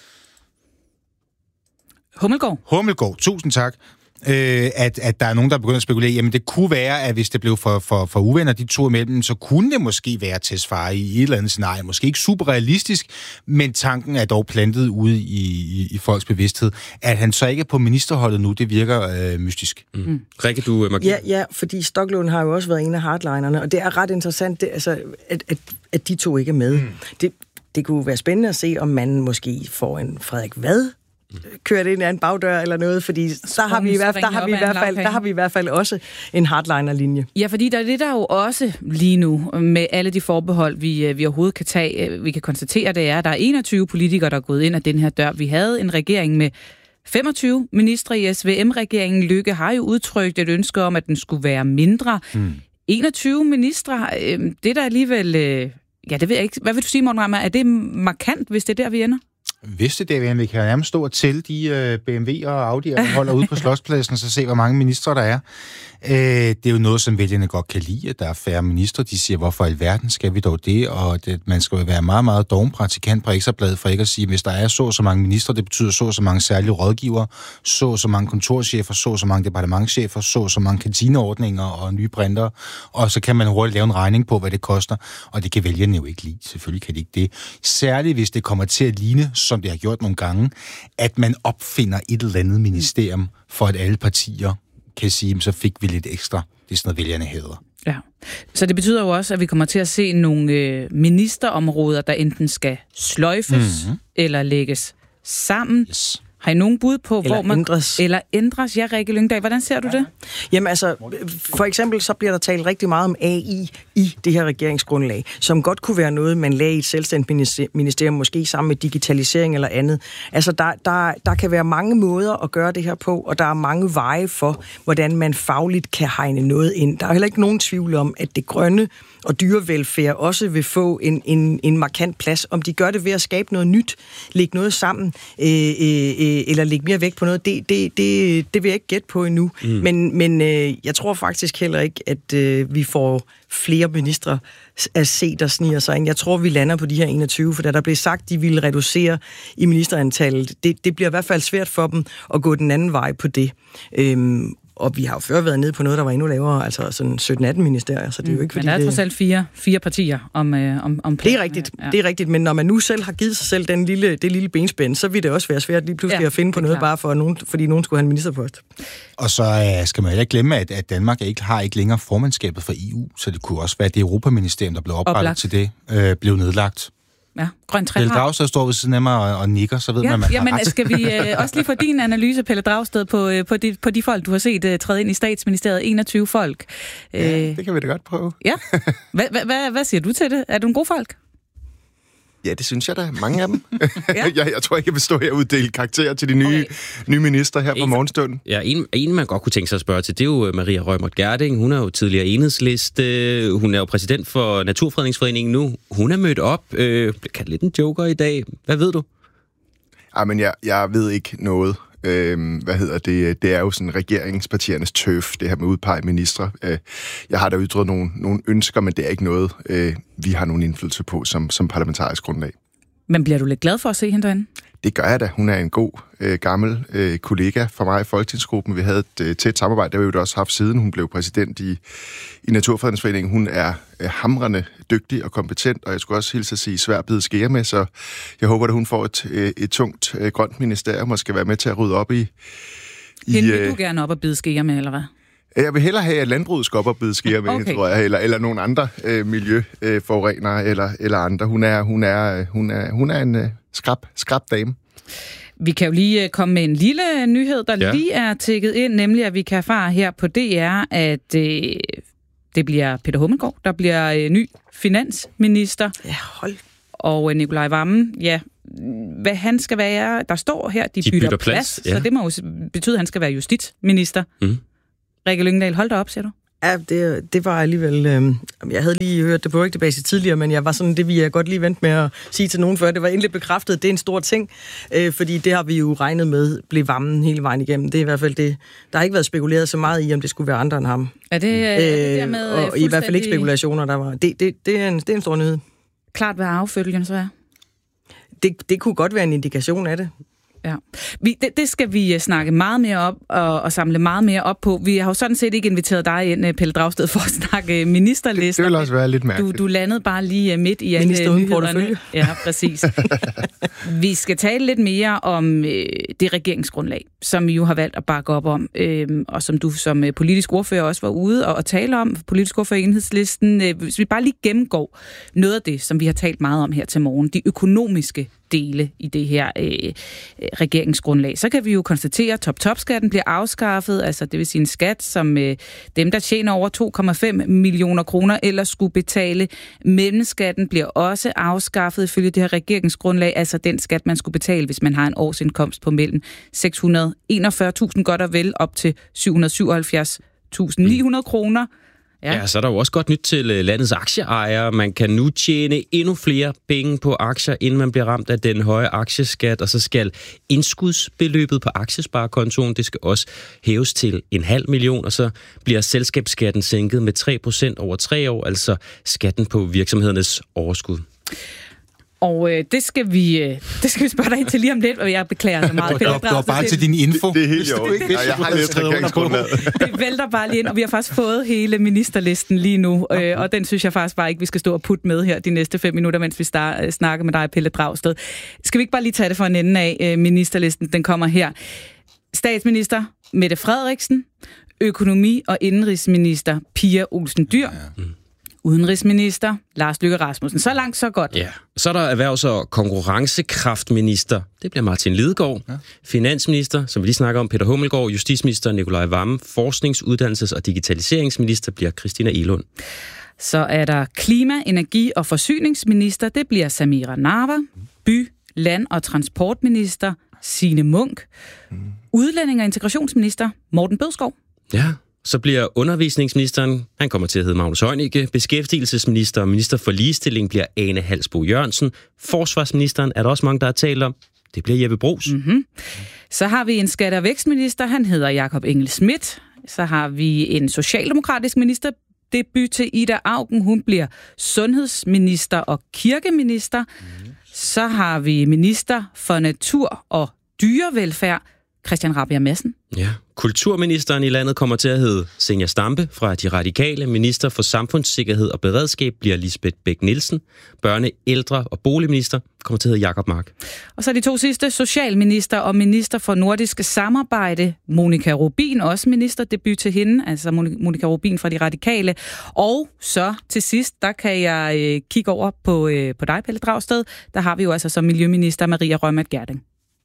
Hummelgaard. Hummelgaard, tusind tak. Øh, at, at der er nogen, der begynder at spekulere, jamen det kunne være, at hvis det blev for, for, for uvenner de to imellem, så kunne det måske være Tesfaye i et eller andet scenarie. Måske ikke super realistisk, men tanken er dog plantet ude i, i, i folks bevidsthed. At han så ikke er på ministerholdet nu, det virker øh, mystisk. Mm. Mm. Rikke, du øh, ja, ja, fordi Stoklund har jo også været en af hardlinerne, og det er ret interessant, det, altså, at, at, at de to ikke er med. Mm. Det, det kunne være spændende at se, om man måske får en Frederik Vad kørt ind ad en bagdør eller noget, fordi der har vi i hvert fald, der har vi i hvert fald, der har vi i hvert fald også en hardliner-linje. Ja, fordi der er det der jo også lige nu med alle de forbehold, vi, vi overhovedet kan tage. Vi kan konstatere, det er, at der er enogtyve politikere, der er gået ind ad den her dør. Vi havde en regering med femogtyve ministre i S V M-regeringen. Løkke har jo udtrykt et ønske om, at den skulle være mindre. Hmm. enogtyve ministre, det er der alligevel... Ja, det ved jeg ikke. Hvad vil du sige, Morten Reimer? Er det markant, hvis det er der, vi ender? Hvis det er der, vi kan nærmest stå og tælle de øh, B M W'er og Audi'er, der holder ude på Slotspladsen, så se, hvor mange ministre der er. Øh, det er jo noget, som vælgerne godt kan lide, at der er færre ministre. De siger, hvorfor i alverden skal vi dog det? Og det, man skal jo være meget, meget doven praktikant på Ekstrabladet for ikke at sige, hvis der er så så mange ministre, det betyder så så mange særlige rådgivere, så så mange kontorchefer, så så mange departementschefer, så så mange kantineordninger og nye printere, og så kan man hurtigt lave en regning på, hvad det koster, og det kan vælgerne jo ikke lide. Selvfølgelig kan de ikke det. Særligt hvis det kommer til at ligne, som det har gjort nogle gange, at man opfinder et eller andet ministerium, for at alle partier kan sige, så fik vi lidt ekstra. Det er sådan noget, vælgerne hedder. Ja. Så det betyder jo også, at vi kommer til at se nogle øh, ministerområder, der enten skal sløjfes mm-hmm. eller lægges sammen. Yes. Har I nogen bud på, eller hvor man... ændres. Eller ændres. Ja, Rikke Lyngdal, hvordan ser du det? Jamen altså, for eksempel så bliver der talt rigtig meget om A I i det her regeringsgrundlag, som godt kunne være noget, man lagde i et selvstændigt ministerium, måske sammen med digitalisering eller andet. Altså, der, der, der kan være mange måder at gøre det her på, og der er mange veje for, hvordan man fagligt kan hegne noget ind. Der er heller ikke nogen tvivl om, at det grønne og dyrevelfærd også vil få en, en, en markant plads. Om de gør det ved at skabe noget nyt, lægge noget sammen, øh, øh, eller lægge mere vægt på noget, det, det, det, det vil jeg ikke gætte på endnu. Mm. Men, men øh, jeg tror faktisk heller ikke, at øh, vi får flere ministre at se, der sniger sig ind. Jeg tror, vi lander på de her enogtyve, for da der blev sagt, de ville reducere i ministerantallet, det, det bliver i hvert fald svært for dem at gå den anden vej på det. Øhm, Og vi har jo før været nede på noget, der var endnu lavere, altså sådan sytten atten ministerier, så det er jo ikke fordi... Men der er trods alt fire, fire partier om, øh, om, om det er rigtigt, ja. det er rigtigt, men når man nu selv har givet sig selv den lille, det lille benspænd, så vil det også være svært lige pludselig ja, at finde på noget, klar. bare for nogen, fordi nogen skulle have en ministerpost. Og så øh, skal man heller ikke glemme, at, at Danmark ikke har ikke længere formandskabet for E U, så det kunne også være, at det Europaministerium, der blev oprettet Oplagt. til det, øh, blev nedlagt. Ja, grøn trepart. Pelle Dragsted står ved siden af mig og, og nikker, så ved ja, man, man jamen, har ret. Skal vi øh, også lige få din analyse, Pelle Dragsted, på, øh, på, de, på de folk, du har set øh, træde ind i statsministeriet, enogtyve folk? Ja, øh, det kan vi da godt prøve. Ja. Hvad hva, hva, hvad siger du til det? Er du en god folk? Ja, det synes jeg da. Mange af dem. Ja. jeg, jeg tror ikke, jeg vil stå her og uddele karakterer til de nye, okay. nye minister her på morgenstunden. Ja, en, en, man godt kunne tænke sig at spørge til, det er jo Maria Reumert Gjerding. Hun er jo tidligere Enhedsliste. Hun er jo præsident for Naturfredningsforeningen nu. Hun er mødt op. Øh, kan lidt en joker i dag. Hvad ved du? Ej, men jeg, jeg ved ikke noget. Øhm, hvad hedder det? Det er jo sådan regeringspartiernes tøf, det her med udpege ministre. Øh, jeg har da ytret nogle, nogle ønsker, men det er ikke noget, øh, vi har nogen indflydelse på som, som parlamentarisk grundlag. Men bliver du lidt glad for at se hende derinde? Det gør jeg da. Hun er en god, øh, gammel øh, kollega for mig i Folketingsgruppen. Vi havde et øh, tæt samarbejde, det har vi jo også haft siden hun blev præsident i, i Naturfredningsforeningen. Hun er øh, hamrende dygtig og kompetent, og jeg skulle også hilse at sige svær bid skære med, så jeg håber, at hun får et, øh, et tungt øh, grønt ministerium og skal være med til at rydde op i... i Hende vil øh, du gerne op og bide skære med, eller hvad? Jeg vil hellere have, at landbruget skal op og bide skære med, okay. tror jeg, eller, eller nogle andre øh, miljøforurenere, øh, eller, eller andre. Hun er, hun er, hun er, hun er en øh, skrab, skrab dame. Vi kan jo lige komme med en lille nyhed, der ja. lige er tækket ind, nemlig at vi kan erfare her på D R, at øh, det bliver Peter Hummelgaard, der bliver øh, ny finansminister. Ja, hold. Og øh, Nikolaj Wammen, ja, hvad han skal være, der står her, de, de bytter, bytter plads, plads ja. så det må jo betyde, at han skal være justitsminister. Mm. Rikke Lyngdal, hold da op, siger du? Ja, det, det var alligevel... Øh, jeg havde lige hørt det på Rygte Base tidligere, men jeg var sådan, det vil jeg godt lige vente med at sige til nogen før. Det var endelig bekræftet, det er en stor ting, øh, fordi det har vi jo regnet med, blev Wammen hele vejen igennem. Det er i hvert fald det. Der har ikke været spekuleret så meget i, om det skulle være andre end ham. Er det, øh, er det dermed og fuldstændig... i hvert fald ikke spekulationer, der var. Det, det, det, er, en, det er en stor nyhed. Klart, hvad affølgen så er? Det, det kunne godt være en indikation af det. Ja. Vi, det, det skal vi snakke meget mere op og, og samle meget mere op på. Vi har jo sådan set ikke inviteret dig ind, Pelle Dragsted, for at snakke ministerlister. Det vil også være lidt mærkeligt. Du, du landede bare lige midt i alle nyhederne. Ja, præcis. Vi skal tale lidt mere om øh, det regeringsgrundlag, som vi jo har valgt at bakke op om, øh, og som du som øh, politisk ordfører også var ude og, og tale om, politisk ordfører i Enhedslisten. Øh, hvis vi bare lige gennemgår noget af det, som vi har talt meget om her til morgen, de økonomiske dele i det her øh, regeringsgrundlag. Så kan vi jo konstatere, at top-top-skatten bliver afskaffet, altså det vil sige en skat, som øh, dem, der tjener over to komma fem millioner kroner, ellers skulle betale. Mellemskatten bliver også afskaffet ifølge det her regeringsgrundlag, altså den skat, man skulle betale, hvis man har en årsindkomst på mellem seks hundrede og enogfyrre tusind godt og vel op til syv hundrede og syvoghalvfjerds tusind ni hundrede kroner. Ja. ja, så er der jo også godt nyt til landets aktieejere. Man kan nu tjene endnu flere penge på aktier, inden man bliver ramt af den høje aktieskat, og så skal indskudsbeløbet på aktiesparekontoen, det skal også hæves til en halv million, og så bliver selskabsskatten sænket med tre procent over tre år, altså skatten på virksomhedernes overskud. Og øh, det, skal vi, øh, det skal vi spørge dig ind til lige om lidt, og jeg beklager så meget. Det var bare til din info. Det er helt jo. Ja, jeg har læst regeringsgrundlaget. Det vælter bare lige ind, og vi har faktisk fået hele ministerlisten lige nu, øh, og den synes jeg faktisk bare ikke, vi skal stå og putte med her de næste fem minutter, mens vi star- snakker med dig, Pelle Dragsted. Skal vi ikke bare lige tage det fra en ende af? Øh, ministerlisten, den kommer her. Statsminister Mette Frederiksen, økonomi- og indenrigsminister Pia Olsen Dyhr, ja, ja. Mm. Udenrigsminister Lars Løkke Rasmussen. Så langt, så godt. Ja. Så er der erhvervs- og konkurrencekraftminister. Det bliver Martin Lidegaard. Ja. Finansminister, som vi lige snakker om, Peter Hummelgaard. Justitsminister Nikolaj Wammen. Forsknings-, uddannelses- og digitaliseringsminister bliver Christina Egelund. Så er der klima-, energi- og forsyningsminister. Det bliver Samira Nawa. By-, land- og transportminister Signe Munk. Mm. Udlænding- og integrationsminister Morten Bødskov. Ja. Så bliver undervisningsministeren, han kommer til at hedde Magnus Heunicke, beskæftigelsesminister og minister for ligestilling bliver Ane Halsboe Jørgensen, forsvarsministeren er der også mange, der har talt om, det bliver Jeppe Bruus. Mm-hmm. Så har vi en skatte- og vækstminister, han hedder Jakob Engel-Schmidt. Så har vi en socialdemokratisk minister, debut til Ida Auken, hun bliver sundhedsminister og kirkeminister. Mm. Så har vi minister for natur og dyrevelfærd, Christian Rabjerg Madsen. Ja, kulturministeren i landet kommer til at hedde Zenia Stampe fra De Radikale. Minister for samfundssikkerhed og beredskab bliver Lisbeth Bech-Nielsen. Børne-, ældre- og boligminister kommer til at hedde Jakob Mark. Og så de to sidste, socialminister og minister for nordisk samarbejde, Monika Rubin, også ministerdebut til hende, altså Monika Rubin fra De Radikale. Og så til sidst, der kan jeg øh, kigge over på, øh, på dig, Pelle Dragsted. Der har vi jo altså som miljøminister Maria Reumert Gjerding.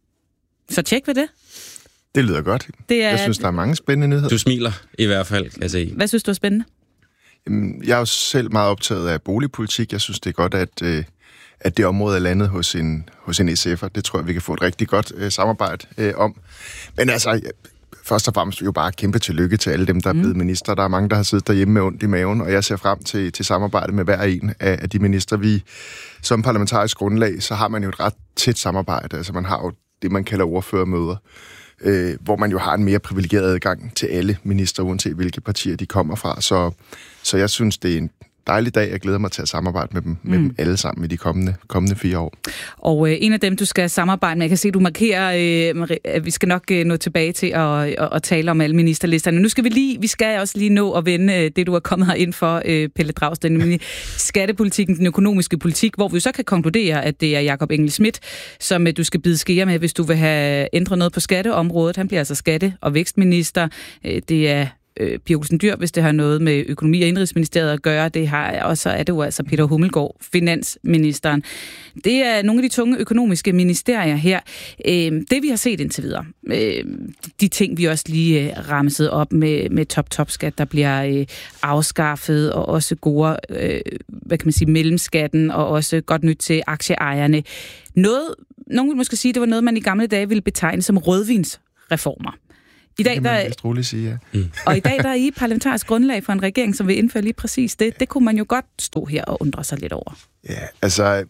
Så tjek ved det. Det lyder godt. Det er... Jeg synes, der er mange spændende nyheder. Du smiler i hvert fald, kan jeg se. Hvad synes du er spændende? Jeg er jo selv meget optaget af boligpolitik. Jeg synes, det er godt, at, at det område er landet hos en, hos en S F'er. Det tror jeg, vi kan få et rigtig godt øh, samarbejde øh, om. Men altså, først og fremmest jo bare kæmpe tillykke til alle dem, der er blevet mm. minister. Der er mange, der har siddet derhjemme med ondt i maven, og jeg ser frem til, til samarbejde med hver en af, af de minister. Vi som parlamentarisk grundlag, så har man jo et ret tæt samarbejde. Altså man har jo det, man kalder ordførermøder, øh, hvor man jo har en mere privilegeret adgang til alle minister, uanset hvilke partier de kommer fra. Så, så jeg synes, det er en dejlig dag. Jeg glæder mig til at samarbejde med dem, mm. med dem alle sammen i de kommende, kommende fire år. Og øh, en af dem, du skal samarbejde med, jeg kan se, du markerer, øh, at vi skal nok øh, nå tilbage til at, at, at tale om alle ministerlisterne. Nu skal vi lige, vi skal også lige nå at vende øh, det, du er kommet her ind for, øh, Pelle Dragsted, nemlig skattepolitikken, den økonomiske politik, hvor vi så kan konkludere, at det er Jakob Engel-Schmidt, som øh, du skal bide skære med, hvis du vil have ændret noget på skatteområdet. Han bliver altså skatte- og vækstminister. Øh, det er Øh, Pia Olsen Dyhr, hvis det har noget med økonomi- og indrigsministeriet at gøre, det har, og så er det jo altså Peter Hummelgaard, finansministeren. Det er nogle af de tunge økonomiske ministerier her. Øh, det vi har set indtil videre, øh, de ting vi også lige øh, ramset op med, med top-top-skat, der bliver øh, afskaffet, og også gode, øh, hvad kan man sige, mellemskatten, og også godt nyt til aktieejerne. Noget, nogen vil måske sige, det var noget, man i gamle dage ville betegne som rødvinsreformer. I dag, det kan man vist roligt sige, ja. Mm. Og i dag der er I parlamentarisk grundlag for en regering, som vil indføre lige præcis det. Det kunne man jo godt stå her og undre sig lidt over. Ja, altså,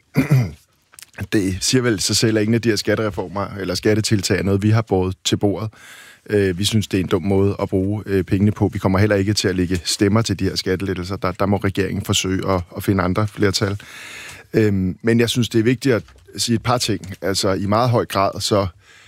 det siger vel sig selv, at ingen af de her skattereformer eller skattetiltag er noget, vi har båret til bordet. Vi synes, det er en dum måde at bruge pengene på. Vi kommer heller ikke til at lægge stemmer til de her skattelettelser. Der, der må regeringen forsøge at, at finde andre flertal. Men jeg synes, det er vigtigt at sige et par ting. Altså, i meget høj grad, så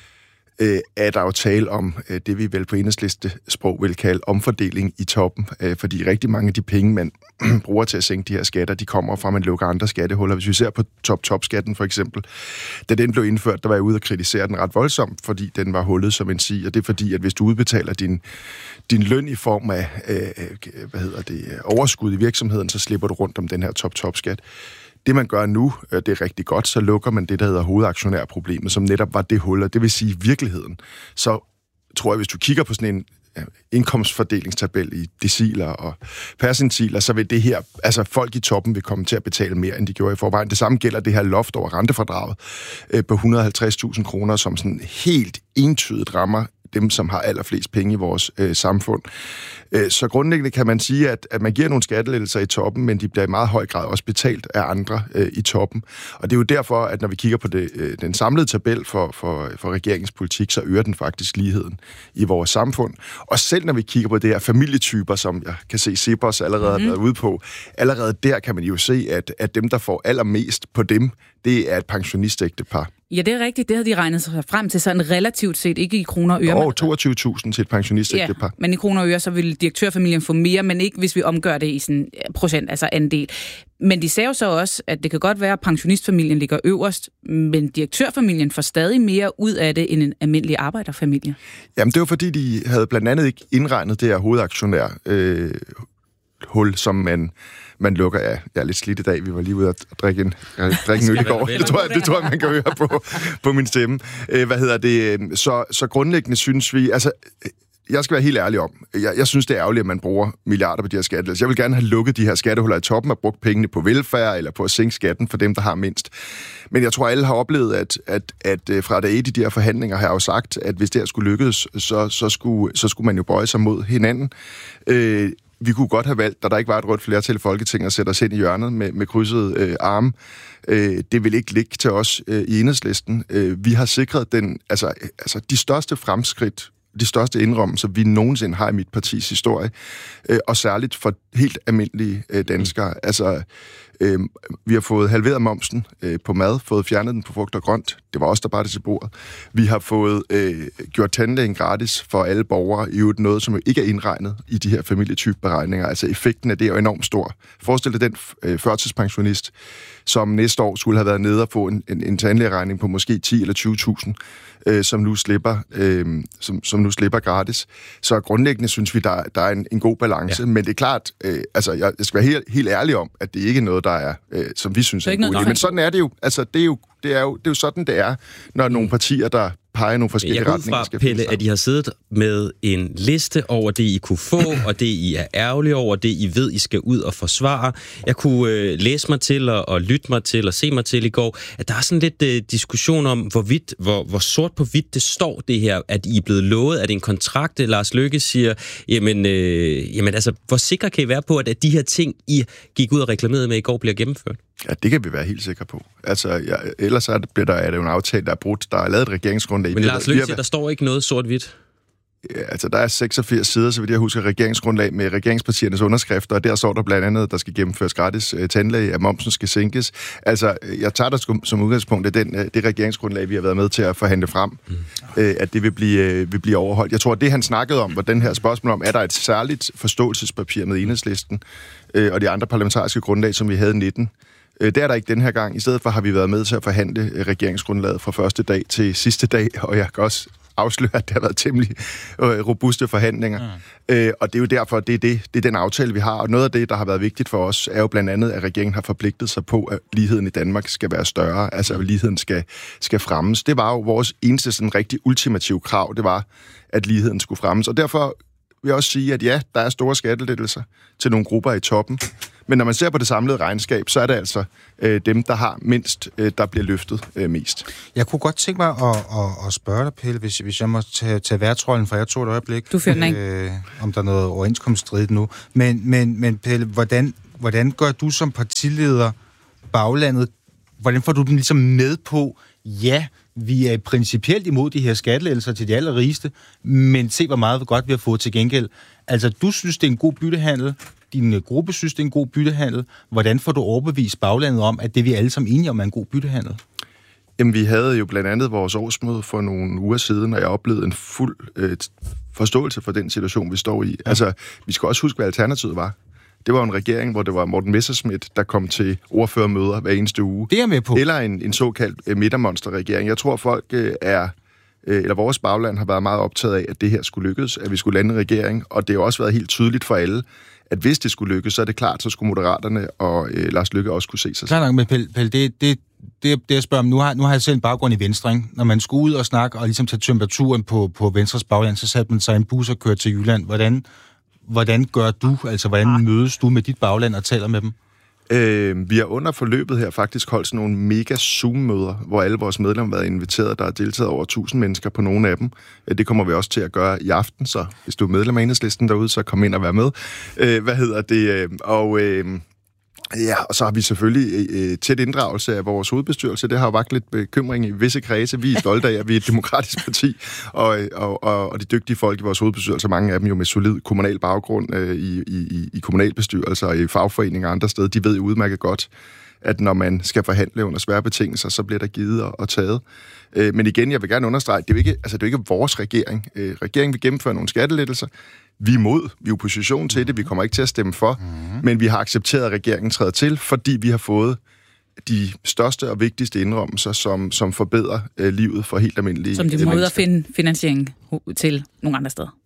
Øh, er der jo tale om øh, det, vi vel på Enhedslistesprog vil kalde omfordeling i toppen, øh, fordi rigtig mange af de penge, man bruger til at sænke de her skatter, de kommer fra, at man lukker andre skattehuller. Hvis vi ser på top-top-skatten for eksempel, da den blev indført, der var jeg ude og kritisere den ret voldsomt, fordi den var hullet som en si, og det er fordi, at hvis du udbetaler din, din løn i form af øh, hvad hedder det, overskud i virksomheden, så slipper du rundt om den her top-top-skat. Det, man gør nu, det er rigtig godt, så lukker man det, der hedder hovedaktionærproblemet, som netop var det hul, og det vil sige i virkeligheden. Så tror jeg, hvis du kigger på sådan en indkomstfordelingstabel i deciler og percentiler, så vil det her, altså folk i toppen vil komme til at betale mere, end de gjorde i forvejen. Det samme gælder det her loft over rentefradraget på et hundrede og halvtreds tusind kroner, som sådan helt entydigt rammer dem, som har allerflest penge i vores øh, samfund. Øh, så grundlæggende kan man sige, at, at man giver nogle skattelettelser i toppen, men de bliver i meget høj grad også betalt af andre øh, i toppen. Og det er jo derfor, at når vi kigger på det, øh, den samlede tabel for, for, for regeringens politik, så øger den faktisk ligheden i vores samfund. Og selv når vi kigger på det her familietyper, som jeg kan se Cepos allerede mm-hmm. har været ude på, allerede der kan man jo se, at, at dem, der får allermest på dem, det er et pensionistægtepar. Ja, det er rigtigt. Det havde de regnet sig frem til sådan relativt set, ikke i kroner og øre. Over toogtyve tusind til et pensionistægtepar. Ja, men i kroner og øre, så vil direktørfamilien få mere, men ikke hvis vi omgør det i sådan procent, altså andel. Men de sagde jo så også, at det kan godt være, at pensionistfamilien ligger øverst, men direktørfamilien får stadig mere ud af det end en almindelig arbejderfamilie. Jamen, det var fordi, de havde blandt andet ikke indregnet det her hovedaktionær øh, hul, som man... Man lukker, ja, jeg er lidt slidt i dag. Vi var lige ude at drikke en, drikke en øl i går. Det tror, jeg, det tror jeg, man kan høre på, på min stemme. Øh, hvad hedder det? Så, så grundlæggende synes vi... Altså, jeg skal være helt ærlig om. Jeg, jeg synes, det er ærgerligt, at man bruger milliarder på de her skattelettelser. Jeg vil gerne have lukket de her skattehuller i toppen og brugt pengene på velfærd eller på at sænke skatten for dem, der har mindst. Men jeg tror, alle har oplevet, at, at, at fra dag et i de her forhandlinger har jeg jo sagt, at hvis det her skulle lykkes, så, så, skulle, så skulle man jo bøje sig mod hinanden. Øh, Vi kunne godt have valgt, da der ikke var et rødt flertal i Folketinget, at sætte os ind i hjørnet med, med krydsede øh, arme. Øh, det vil ikke ligge til os øh, i Enhedslisten. Øh, vi har sikret den, altså, altså de største fremskridt, de største indrømmelser, vi nogensinde har i mit partis historie, øh, og særligt for helt almindelige øh, danskere. Altså, øh, vi har fået halveret momsen øh, på mad, fået fjernet den på frugt og grønt. Det var også der bare det til bordet. Vi har fået øh, gjort tandlægen gratis for alle borgere, i øvrigt noget, som jo ikke er indregnet i de her familietypeberegninger. Altså effekten af det er jo enormt stor. Forestil dig den øh, førtidspensionist, som næste år skulle have været nede og få en, en, en tandlægeregning på måske ti eller tyve tusind, øh, som nu slipper, øh, som, som nu slipper gratis. Så grundlæggende synes vi, der, der er en, en god balance. Ja. Men det er klart, øh, altså jeg, jeg skal være helt, helt ærlig om, at det ikke er noget, der er, øh, som vi synes er en god idé. Men sådan er det jo. Altså det er jo, det er jo, det er jo sådan, det er, når nogle partier, der pege nogle forskellige retninger. retninger. Jeg går ud fra, Pelle, at I har siddet med en liste over det, I kunne få, og det, I er ærgerlige over, det, I ved, I skal ud og forsvare. Jeg kunne øh, læse mig til og, og lytte mig til og se mig til i går, at der er sådan lidt øh, diskussion om, hvorvidt, hvor, hvor sort på hvidt det står det her, at I er blevet lovet, at en kontrakt, Lars Løkke siger, jamen, øh, jamen altså, hvor sikre kan I være på, at de her ting, I gik ud og reklamerede med i går, bliver gennemført? Ja, det kan vi være helt sikre på. Altså, ja, ellers er det, bliver der, er det jo en aftale, der er brudt. Der er lavet et regeringsgrundlag. Men Lars Løkke siger, der står ikke noget sort-hvidt. Ja, altså, der er seksogfirs sider, så vidt jeg husker, regeringsgrundlag med regeringspartiernes underskrifter, og der står der blandt andet, at der skal gennemføres gratis uh, tandlæge, at momsen skal sænkes. Altså, jeg tager det som udgangspunkt af den, uh, det regeringsgrundlag, vi har været med til at forhandle frem, mm. uh, at det vil blive, uh, vil blive overholdt. Jeg tror, at det, han snakkede om, var den her spørgsmål om, er der et særligt forståelsespapir med Enhedslisten uh, og de andre parlamentariske grundlag, som vi havde nitten. Det er der ikke den her gang. I stedet for har vi været med til at forhandle regeringsgrundlaget fra første dag til sidste dag, og jeg kan også afsløre, at det har været temmelig robuste forhandlinger. Mm. Øh, og det er jo derfor, det er, det, det er den aftale, vi har. Og noget af det, der har været vigtigt for os, er jo blandt andet, at regeringen har forpligtet sig på, at ligheden i Danmark skal være større, altså at ligheden skal, skal fremmes. Det var jo vores eneste sådan rigtig ultimative krav, det var, at ligheden skulle fremmes. Og derfor vil jeg også sige, at ja, der er store skattelettelser til nogle grupper i toppen. Men når man ser på det samlede regnskab, så er det altså øh, dem, der har mindst, øh, der bliver løftet øh, mest. Jeg kunne godt tænke mig at, at, at spørge dig, Pelle, hvis, hvis jeg må tage, tage værtrollen, for jeg tog et øjeblik. Du fører den øh, om der er noget overenskomststridigt nu. Men, men, men Pelle, hvordan, hvordan gør du som partileder baglandet? Hvordan får du dem ligesom med på, ja, vi er principielt imod de her skattelettelser til de allerrigeste, men se, hvor meget godt vi har fået til gengæld. Altså, du synes, det er en god byttehandel. Din gruppe synes, det er en god byttehandel. Hvordan får du overbevist baglandet om, at det vi alle sammen enige om er en god byttehandel? Jamen, vi havde jo blandt andet vores årsmøde for nogle uger siden, og jeg oplevede en fuld øh, forståelse for den situation, vi står i. Ja. Altså, vi skal også huske, hvad alternativet var. Det var en regering, hvor det var Morten Messerschmidt, der kom til ordførermøder hver eneste uge. Det er med på. Eller en, en såkaldt øh, midtermonsterregering. Jeg tror, folk øh, er... eller vores bagland har været meget optaget af, at det her skulle lykkes, at vi skulle lande en regering, og det har også været helt tydeligt for alle, at hvis det skulle lykkes, så er det klart, så skulle Moderaterne og øh, Lars Løkke også kunne se sig. Klar nok, men Pelle, Pelle det, det, det, det jeg spørger om, nu har, nu har jeg selv en baggrund i Venstre, ikke? Når man skulle ud og snakke og ligesom tage temperaturen på, på Venstres bagland, så satte man sig en bus og kørte til Jylland. Hvordan, hvordan gør du, altså hvordan mødes du med dit bagland og taler med dem? Øh, vi har under forløbet her faktisk holdt sådan nogle mega Zoom-møder, hvor alle vores medlemmer har været inviteret. Der er deltaget over tusind mennesker på nogle af dem. Det kommer vi også til at gøre i aften, så hvis du er medlem af Enhedslisten derude, så kom ind og vær med. Øh, hvad hedder det? Og... Øh, Ja, og så har vi selvfølgelig øh, tæt inddragelse af vores hovedbestyrelse. Det har jo vakt lidt bekymring i visse kredse. Vi er stolte af, at vi er et demokratisk parti, og, og, og, og de dygtige folk i vores hovedbestyrelse, mange af dem jo med solid kommunal baggrund øh, i, i, i kommunalbestyrelser og i fagforeninger og andre steder, de ved jo udmærket godt, at når man skal forhandle under svære betingelser, så bliver der givet og, og taget. Øh, men igen, jeg vil gerne understrege, det er jo ikke, altså, det er jo ikke vores regering. Øh, regeringen vil gennemføre nogle skattelettelser. Vi er imod, vi er opposition til det, vi kommer ikke til at stemme for, mm-hmm. men vi har accepteret, at regeringen træder til, fordi vi har fået de største og vigtigste indrømmelser, som, som forbedrer øh, livet for helt almindelige Som de må ud at finde finansiering til nogle andre steder.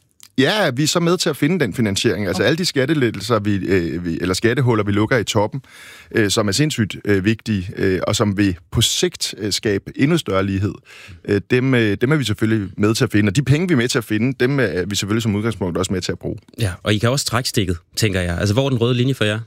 Ja, vi er så med til at finde den finansiering. Altså okay. alle de skattelettelser, vi, øh, vi, eller skattehuller, vi lukker i toppen, øh, som er sindssygt øh, vigtige, øh, og som vil på sigt øh, skabe endnu større lighed, øh, dem, øh, dem er vi selvfølgelig med til at finde. Og de penge, vi er med til at finde, dem er vi selvfølgelig som udgangspunkt også med til at bruge. Ja, og I kan også trække stikket, tænker jeg. Altså, hvor er den røde linje for jer?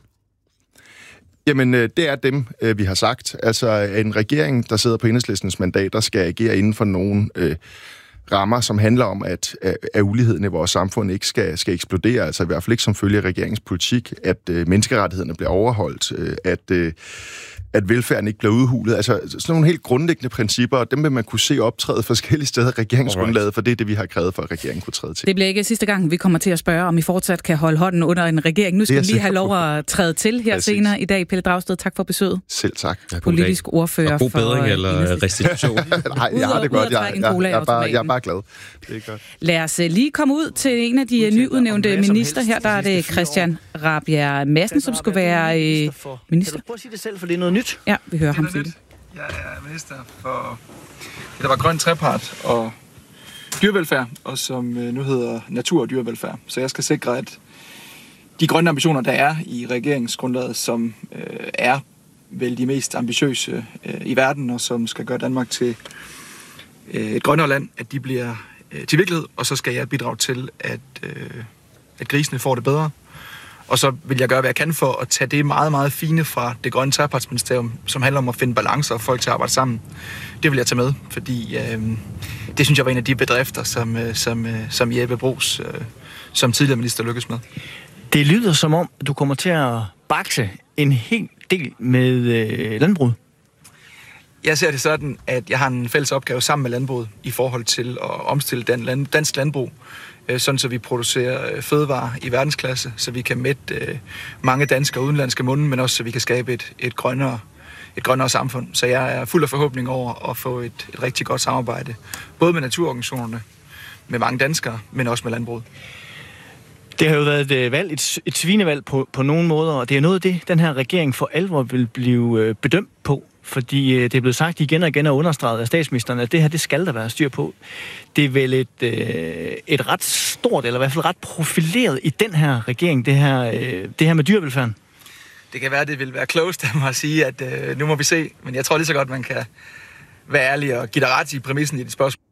Jamen, øh, det er dem, øh, vi har sagt. Altså, en regering, der sidder på Enhedslistens mandater, skal agere inden for nogen... Øh, rammer, som handler om, at, at uligheden i vores samfund ikke skal, skal eksplodere, altså i hvert fald ikke som følge af regeringens politik, at øh, menneskerettighederne bliver overholdt, øh, at, øh, at velfærden ikke bliver udhulet. Altså sådan nogle helt grundlæggende principper, og dem vil man kunne se optræde forskellige steder i regeringsgrundlaget, for det er det, vi har krævet for, at regeringen kunne træde til. Det bliver ikke sidste gang, vi kommer til at spørge, om I fortsat kan holde hånden under en regering. Nu skal vi lige have lov at træde til her Præcis. senere i dag. Pelle Dragsted, tak for besøget. Selv tak. Ja, politisk dag. ordfører. Og god bedring for eller restitution. Nej, jeg har det godt. Jeg, jeg, jeg, er bare, jeg er bare glad. Det er godt. Lad os lige komme ud til en af de nyudnævnte minister her. Der er det Christian Rabjerg Madsen, som skulle være øh, minister. Kan du prøve at sige det selv, for det er noget nyt? Ja, vi hører ham sige det. Jeg er minister for det, der var grøn trepart og dyrevelfærd, og som nu hedder natur og dyrevelfærd. Så jeg skal sikre, at de grønne ambitioner, der er i regeringsgrundlaget, som øh, er vel de mest ambitiøse øh, i verden, og som skal gøre Danmark til øh, et grønnere land, at de bliver øh, til virkelighed, og så skal jeg bidrage til, at, øh, at grisene får det bedre. Og så vil jeg gøre, hvad jeg kan for at tage det meget, meget fine fra det grønne trepartsministerium, som handler om at finde balancer og folk til at arbejde sammen. Det vil jeg tage med, fordi øh, det synes jeg var en af de bedrifter, som, øh, som, øh, som Jeppe Bruus øh, som tidligere minister lykkes med. Det lyder som om, du kommer til at bakse en hel del med øh, landbruget. Jeg ser det sådan, at jeg har en fælles opgave sammen med landbruget i forhold til at omstille den land, dansk landbrug, øh, sådan så vi producerer øh, fødevarer i verdensklasse, så vi kan mætte øh, mange danske og udenlandske munde, men også så vi kan skabe et, et, grønnere, et grønnere samfund. Så jeg er fuld af forhåbning over at få et, et rigtig godt samarbejde, både med naturorganisationerne, med mange danskere, men også med landbruget. Det har jo været et valg, et, et svinevalg på, på nogle måder, og det er noget af det, den her regering for alvor vil blive bedømt på, fordi det er blevet sagt igen og igen og understreget af statsministeren, at det her, det skal der være styr på. Det er vel et, et ret stort, eller i hvert fald ret profileret i den her regering, det her, det her med dyrevelfærden. Det kan være, at det vil være klogest af mig at sige, at øh, nu må vi se, men jeg tror lige så godt, man kan være ærlig og give dig ret i præmissen i dit spørgsmål.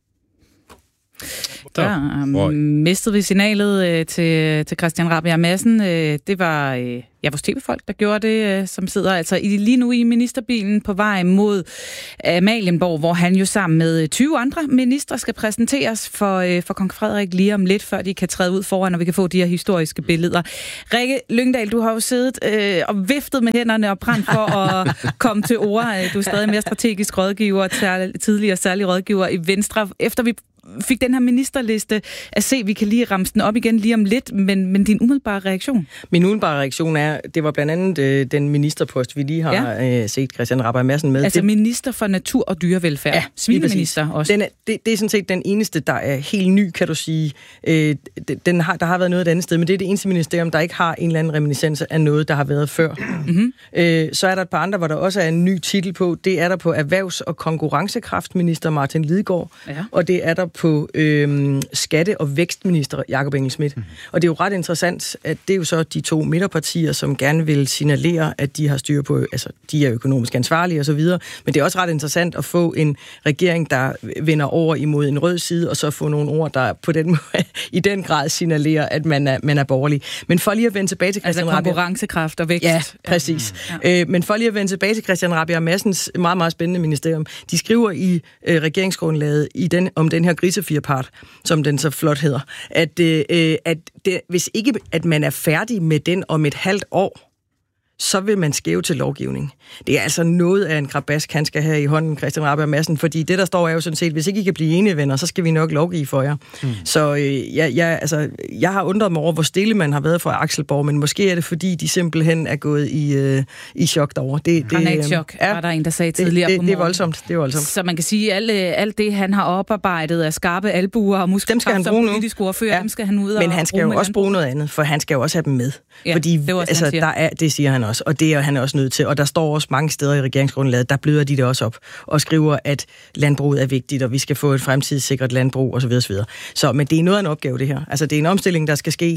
Der um, mistede vi signalet øh, til, til Christian Rabjerg Madsen. Øh, det var øh, ja, vores tv-folk, der gjorde det, øh, som sidder altså i, lige nu i ministerbilen på vej mod Amalienborg, hvor han jo sammen med tyve andre ministre skal præsenteres for, øh, for kong Frederik lige om lidt, før de kan træde ud foran, og vi kan få de her historiske billeder. Rikke Lyngdal, du har jo siddet øh, og viftet med hænderne og brændt for at komme til ord. Du er stadig mere strategisk rådgiver, tidligere særlig rådgiver i Venstre. Efter vi fik den her ministerliste at se, vi kan lige ramse den op igen lige om lidt, men, men din umiddelbare reaktion? Min umiddelbare reaktion er, det var blandt andet øh, den ministerpost, vi lige har ja. øh, set Christian Rabjerg Madsen med. Altså det, minister for natur og dyrevelfærd. Ja, svineminister også. Den er, det, det er sådan set den eneste, der er helt ny, kan du sige. Øh, den har, der har været noget et andet sted, men det er det eneste ministerium, der ikke har en eller anden reminiscens af noget, der har været før. Mm-hmm. Øh, så er der et par andre, hvor der også er en ny titel på. Det er der på Erhvervs- og Konkurrencekraftminister Martin Lidegaard, ja. Og det er der på øh, skatte- og vækstminister Jakob Engel-Schmidt. Mm. Og det er jo ret interessant, at det er jo så de to midterpartier, som gerne vil signalere, at de har styr på, altså de er økonomisk ansvarlige og så videre. Men det er også ret interessant at få en regering, der vender over imod en rød side, og så få nogle ord, der på den måde, i den grad signalerer, at man er, man er borgerlig. Men for lige at vende tilbage til Christian altså konkurrencekraft og vækst. Ja, præcis. Ja. Øh, men for lige at vende tilbage til Christian Rabjerg Madsens meget, meget spændende ministerium. De skriver i øh, regeringsgrundlaget i den, om den her grisefirepart, som den så flot hedder, at, øh, at det, hvis ikke at man er færdig med den om et halvt år, så vil man skæve til lovgivning. Det er altså noget af en krabask, han skal have i hånden, Christian Rabjerg Madsen, fordi det, der står, er jo sådan set, hvis ikke I kan blive enige venner, så skal vi nok lovgive for jer. Mm. Så øh, jeg, jeg, altså, jeg har undret mig over, hvor stille man har været fra Akselborg, men måske er det, fordi de simpelthen er gået i, øh, i chok derovre. Det, det, han er ikke chok, ja, var der en, der sagde tidligere det, det, på morgen. det er voldsomt, det er voldsomt. Så man kan sige, at alt, alt det, han har oparbejdet af skarpe albuer og muskler, dem skal han bruge nu. Politisk ordfører, ja. Dem skal han ud og men han skal jo også bruge noget andet, for han skal jo også have dem med. Ja, fordi det, også, altså, der er, det siger han også, og det er han også nødt til. Og der står også mange steder i regeringsgrundlaget, der bløder de det også op og skriver, at landbruget er vigtigt, og vi skal få et fremtidssikret landbrug osv. osv. Så, men det er noget af en opgave, det her. Altså, det er en omstilling, der skal ske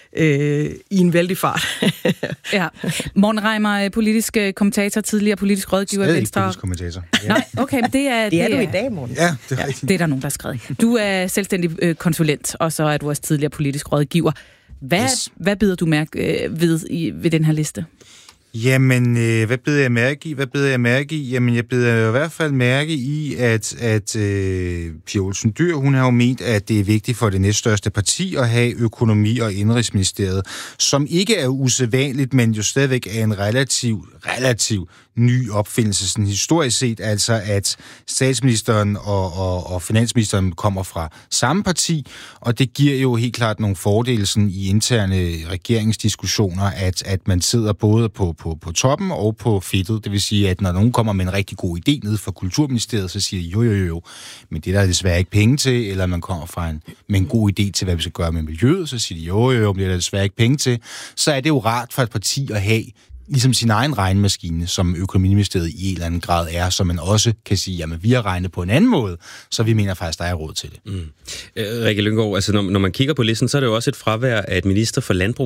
øh, i en vældig fart. Ja. Morten Reimer, politisk kommentator, tidligere politisk rådgiver i Venstre. Stadig politisk kommentator. Ja. Nej, okay, men det er... Det er, det er du i dag, Morten. Ja, det er ja, rigtigt. Det er der nogen, der har skrevet. Du er selvstændig øh, konsulent, og så er du også tidligere politisk rådgiver. Hvad, yes. hvad bider du mærke øh, ved, i, ved den her liste? Jamen, øh, hvad beder jeg mærke i? Hvad beder jeg mærke i? Jamen, jeg beder i hvert fald mærke i, at, at øh, Pia Olsen Dyhr, hun har jo ment, at det er vigtigt for det næststørste parti at have økonomi- og indrigsministeriet, som ikke er usædvanligt, men jo stadigvæk er en relativ, relativ ny opfindelse, sådan historisk set, altså at statsministeren og, og, og finansministeren kommer fra samme parti, og det giver jo helt klart nogle fordele sådan, i interne regeringsdiskussioner, at, at man sidder både på, på, på toppen og på fedtet. Det vil sige, at når nogen kommer med en rigtig god idé ned fra Kulturministeriet, så siger de, jo, jo, jo, men det der er desværre ikke penge til, eller man kommer fra en, med en god idé til, hvad vi skal gøre med miljøet, så siger de, jo, jo, jo, men det er der desværre ikke penge til. Så er det jo rart for et parti at have ligesom sin egen regnemaskine, som økonomiministeriet i en eller anden grad er, så man også kan sige, jamen vi har regnet på en anden måde, så vi mener faktisk, der er råd til det. Mm. Øh, Rikke Lynggaard, altså når, når man kigger på listen, så er det jo også et fravær af et minister for landbrug.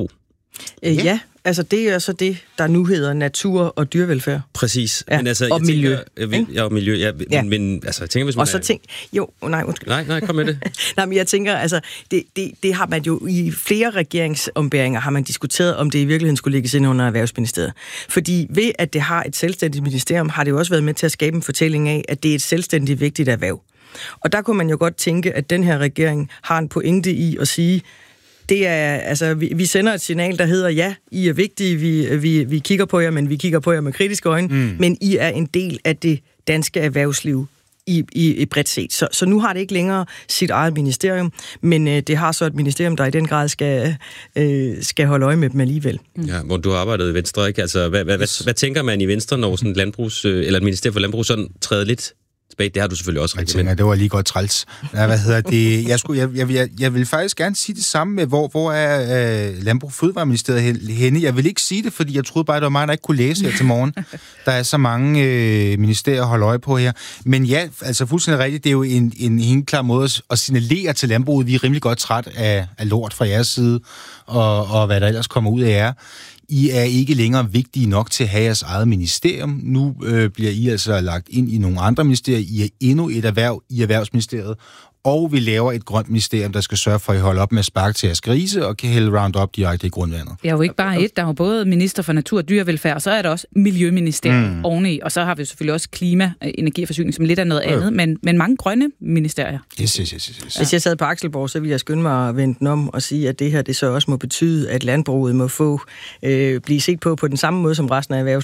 Øh, ja. ja, altså det er så det, der nu hedder natur og dyrevelfærd. Præcis. Ja. Men altså, og jeg miljø. Tænker, jeg, vil, ja, og miljø, ja, ja. Men, men altså, jeg tænker, hvis man og så er... tænk, jo, nej, undskyld. Nej, nej, kom med det. nej, men jeg tænker, altså, det, det, det har man jo i flere regeringsombæringer, har man diskuteret, om det i virkeligheden skulle lægges ind under Erhvervsministeriet. Fordi ved, at det har et selvstændigt ministerium, har det jo også været med til at skabe en fortælling af, at det er et selvstændigt vigtigt erhverv. Og der kunne man jo godt tænke, at den her regering har en pointe i at sige, det er, altså, vi, vi sender et signal, der hedder, ja, I er vigtige, vi, vi, vi kigger på jer, men vi kigger på jer med kritiske øjne, mm. men I er en del af det danske erhvervsliv i, i, i bredt set. Så, så nu har det ikke længere sit eget ministerium, men øh, det har så et ministerium, der i den grad skal, øh, skal holde øje med dem alligevel. Mm. Ja, hvor du har arbejdet i Venstre, ikke? Altså, hvad, hvad, hvad, hvad tænker man i Venstre, når sådan et landbrugs, eller et ministerium for landbrug sådan træder lidt tilbage? Det har du selvfølgelig også rigtig. Jeg tænker, det var lige godt træls. Ja, hvad hedder det? Jeg, skulle, jeg, jeg, jeg, jeg vil faktisk gerne sige det samme med, hvor, hvor er øh, Landbrug- og Fødevareministeriet henne. Jeg vil ikke sige det, fordi jeg troede bare, det var mig, der ikke kunne læse her til morgen. Der er så mange øh, ministerier at holde øje på her. Men ja, altså fuldstændig rigtigt, det er jo en, en helt klar måde at, at signalere til landbruget. Vi er rimelig godt træt af, af lort fra jeres side, og, og hvad der ellers kommer ud af jer. I er ikke længere vigtige nok til at have jeres eget ministerium. Nu øh, bliver I altså lagt ind i nogle andre ministerier. I er endnu et erhverv i Erhvervsministeriet. Og vi laver et grønt ministerium, der skal sørge for, at I holder op med at sparke til jeres grise og kan hælde Roundup direkte i grundvandet. Det er jo ikke bare et. Der er jo både minister for natur og dyrevelfærd, og så er der også miljøministerium mm. oveni. Og så har vi selvfølgelig også klima, energi og forsyning, som lidt er noget andet, men, men mange grønne ministerier. Yes, yes, yes, yes. Hvis jeg sad på Akselborg, så ville jeg skynde mig at vende den om og sige, at det her det så også må betyde, at landbruget må få øh, blive set på på den samme måde som resten af erhvervslivet.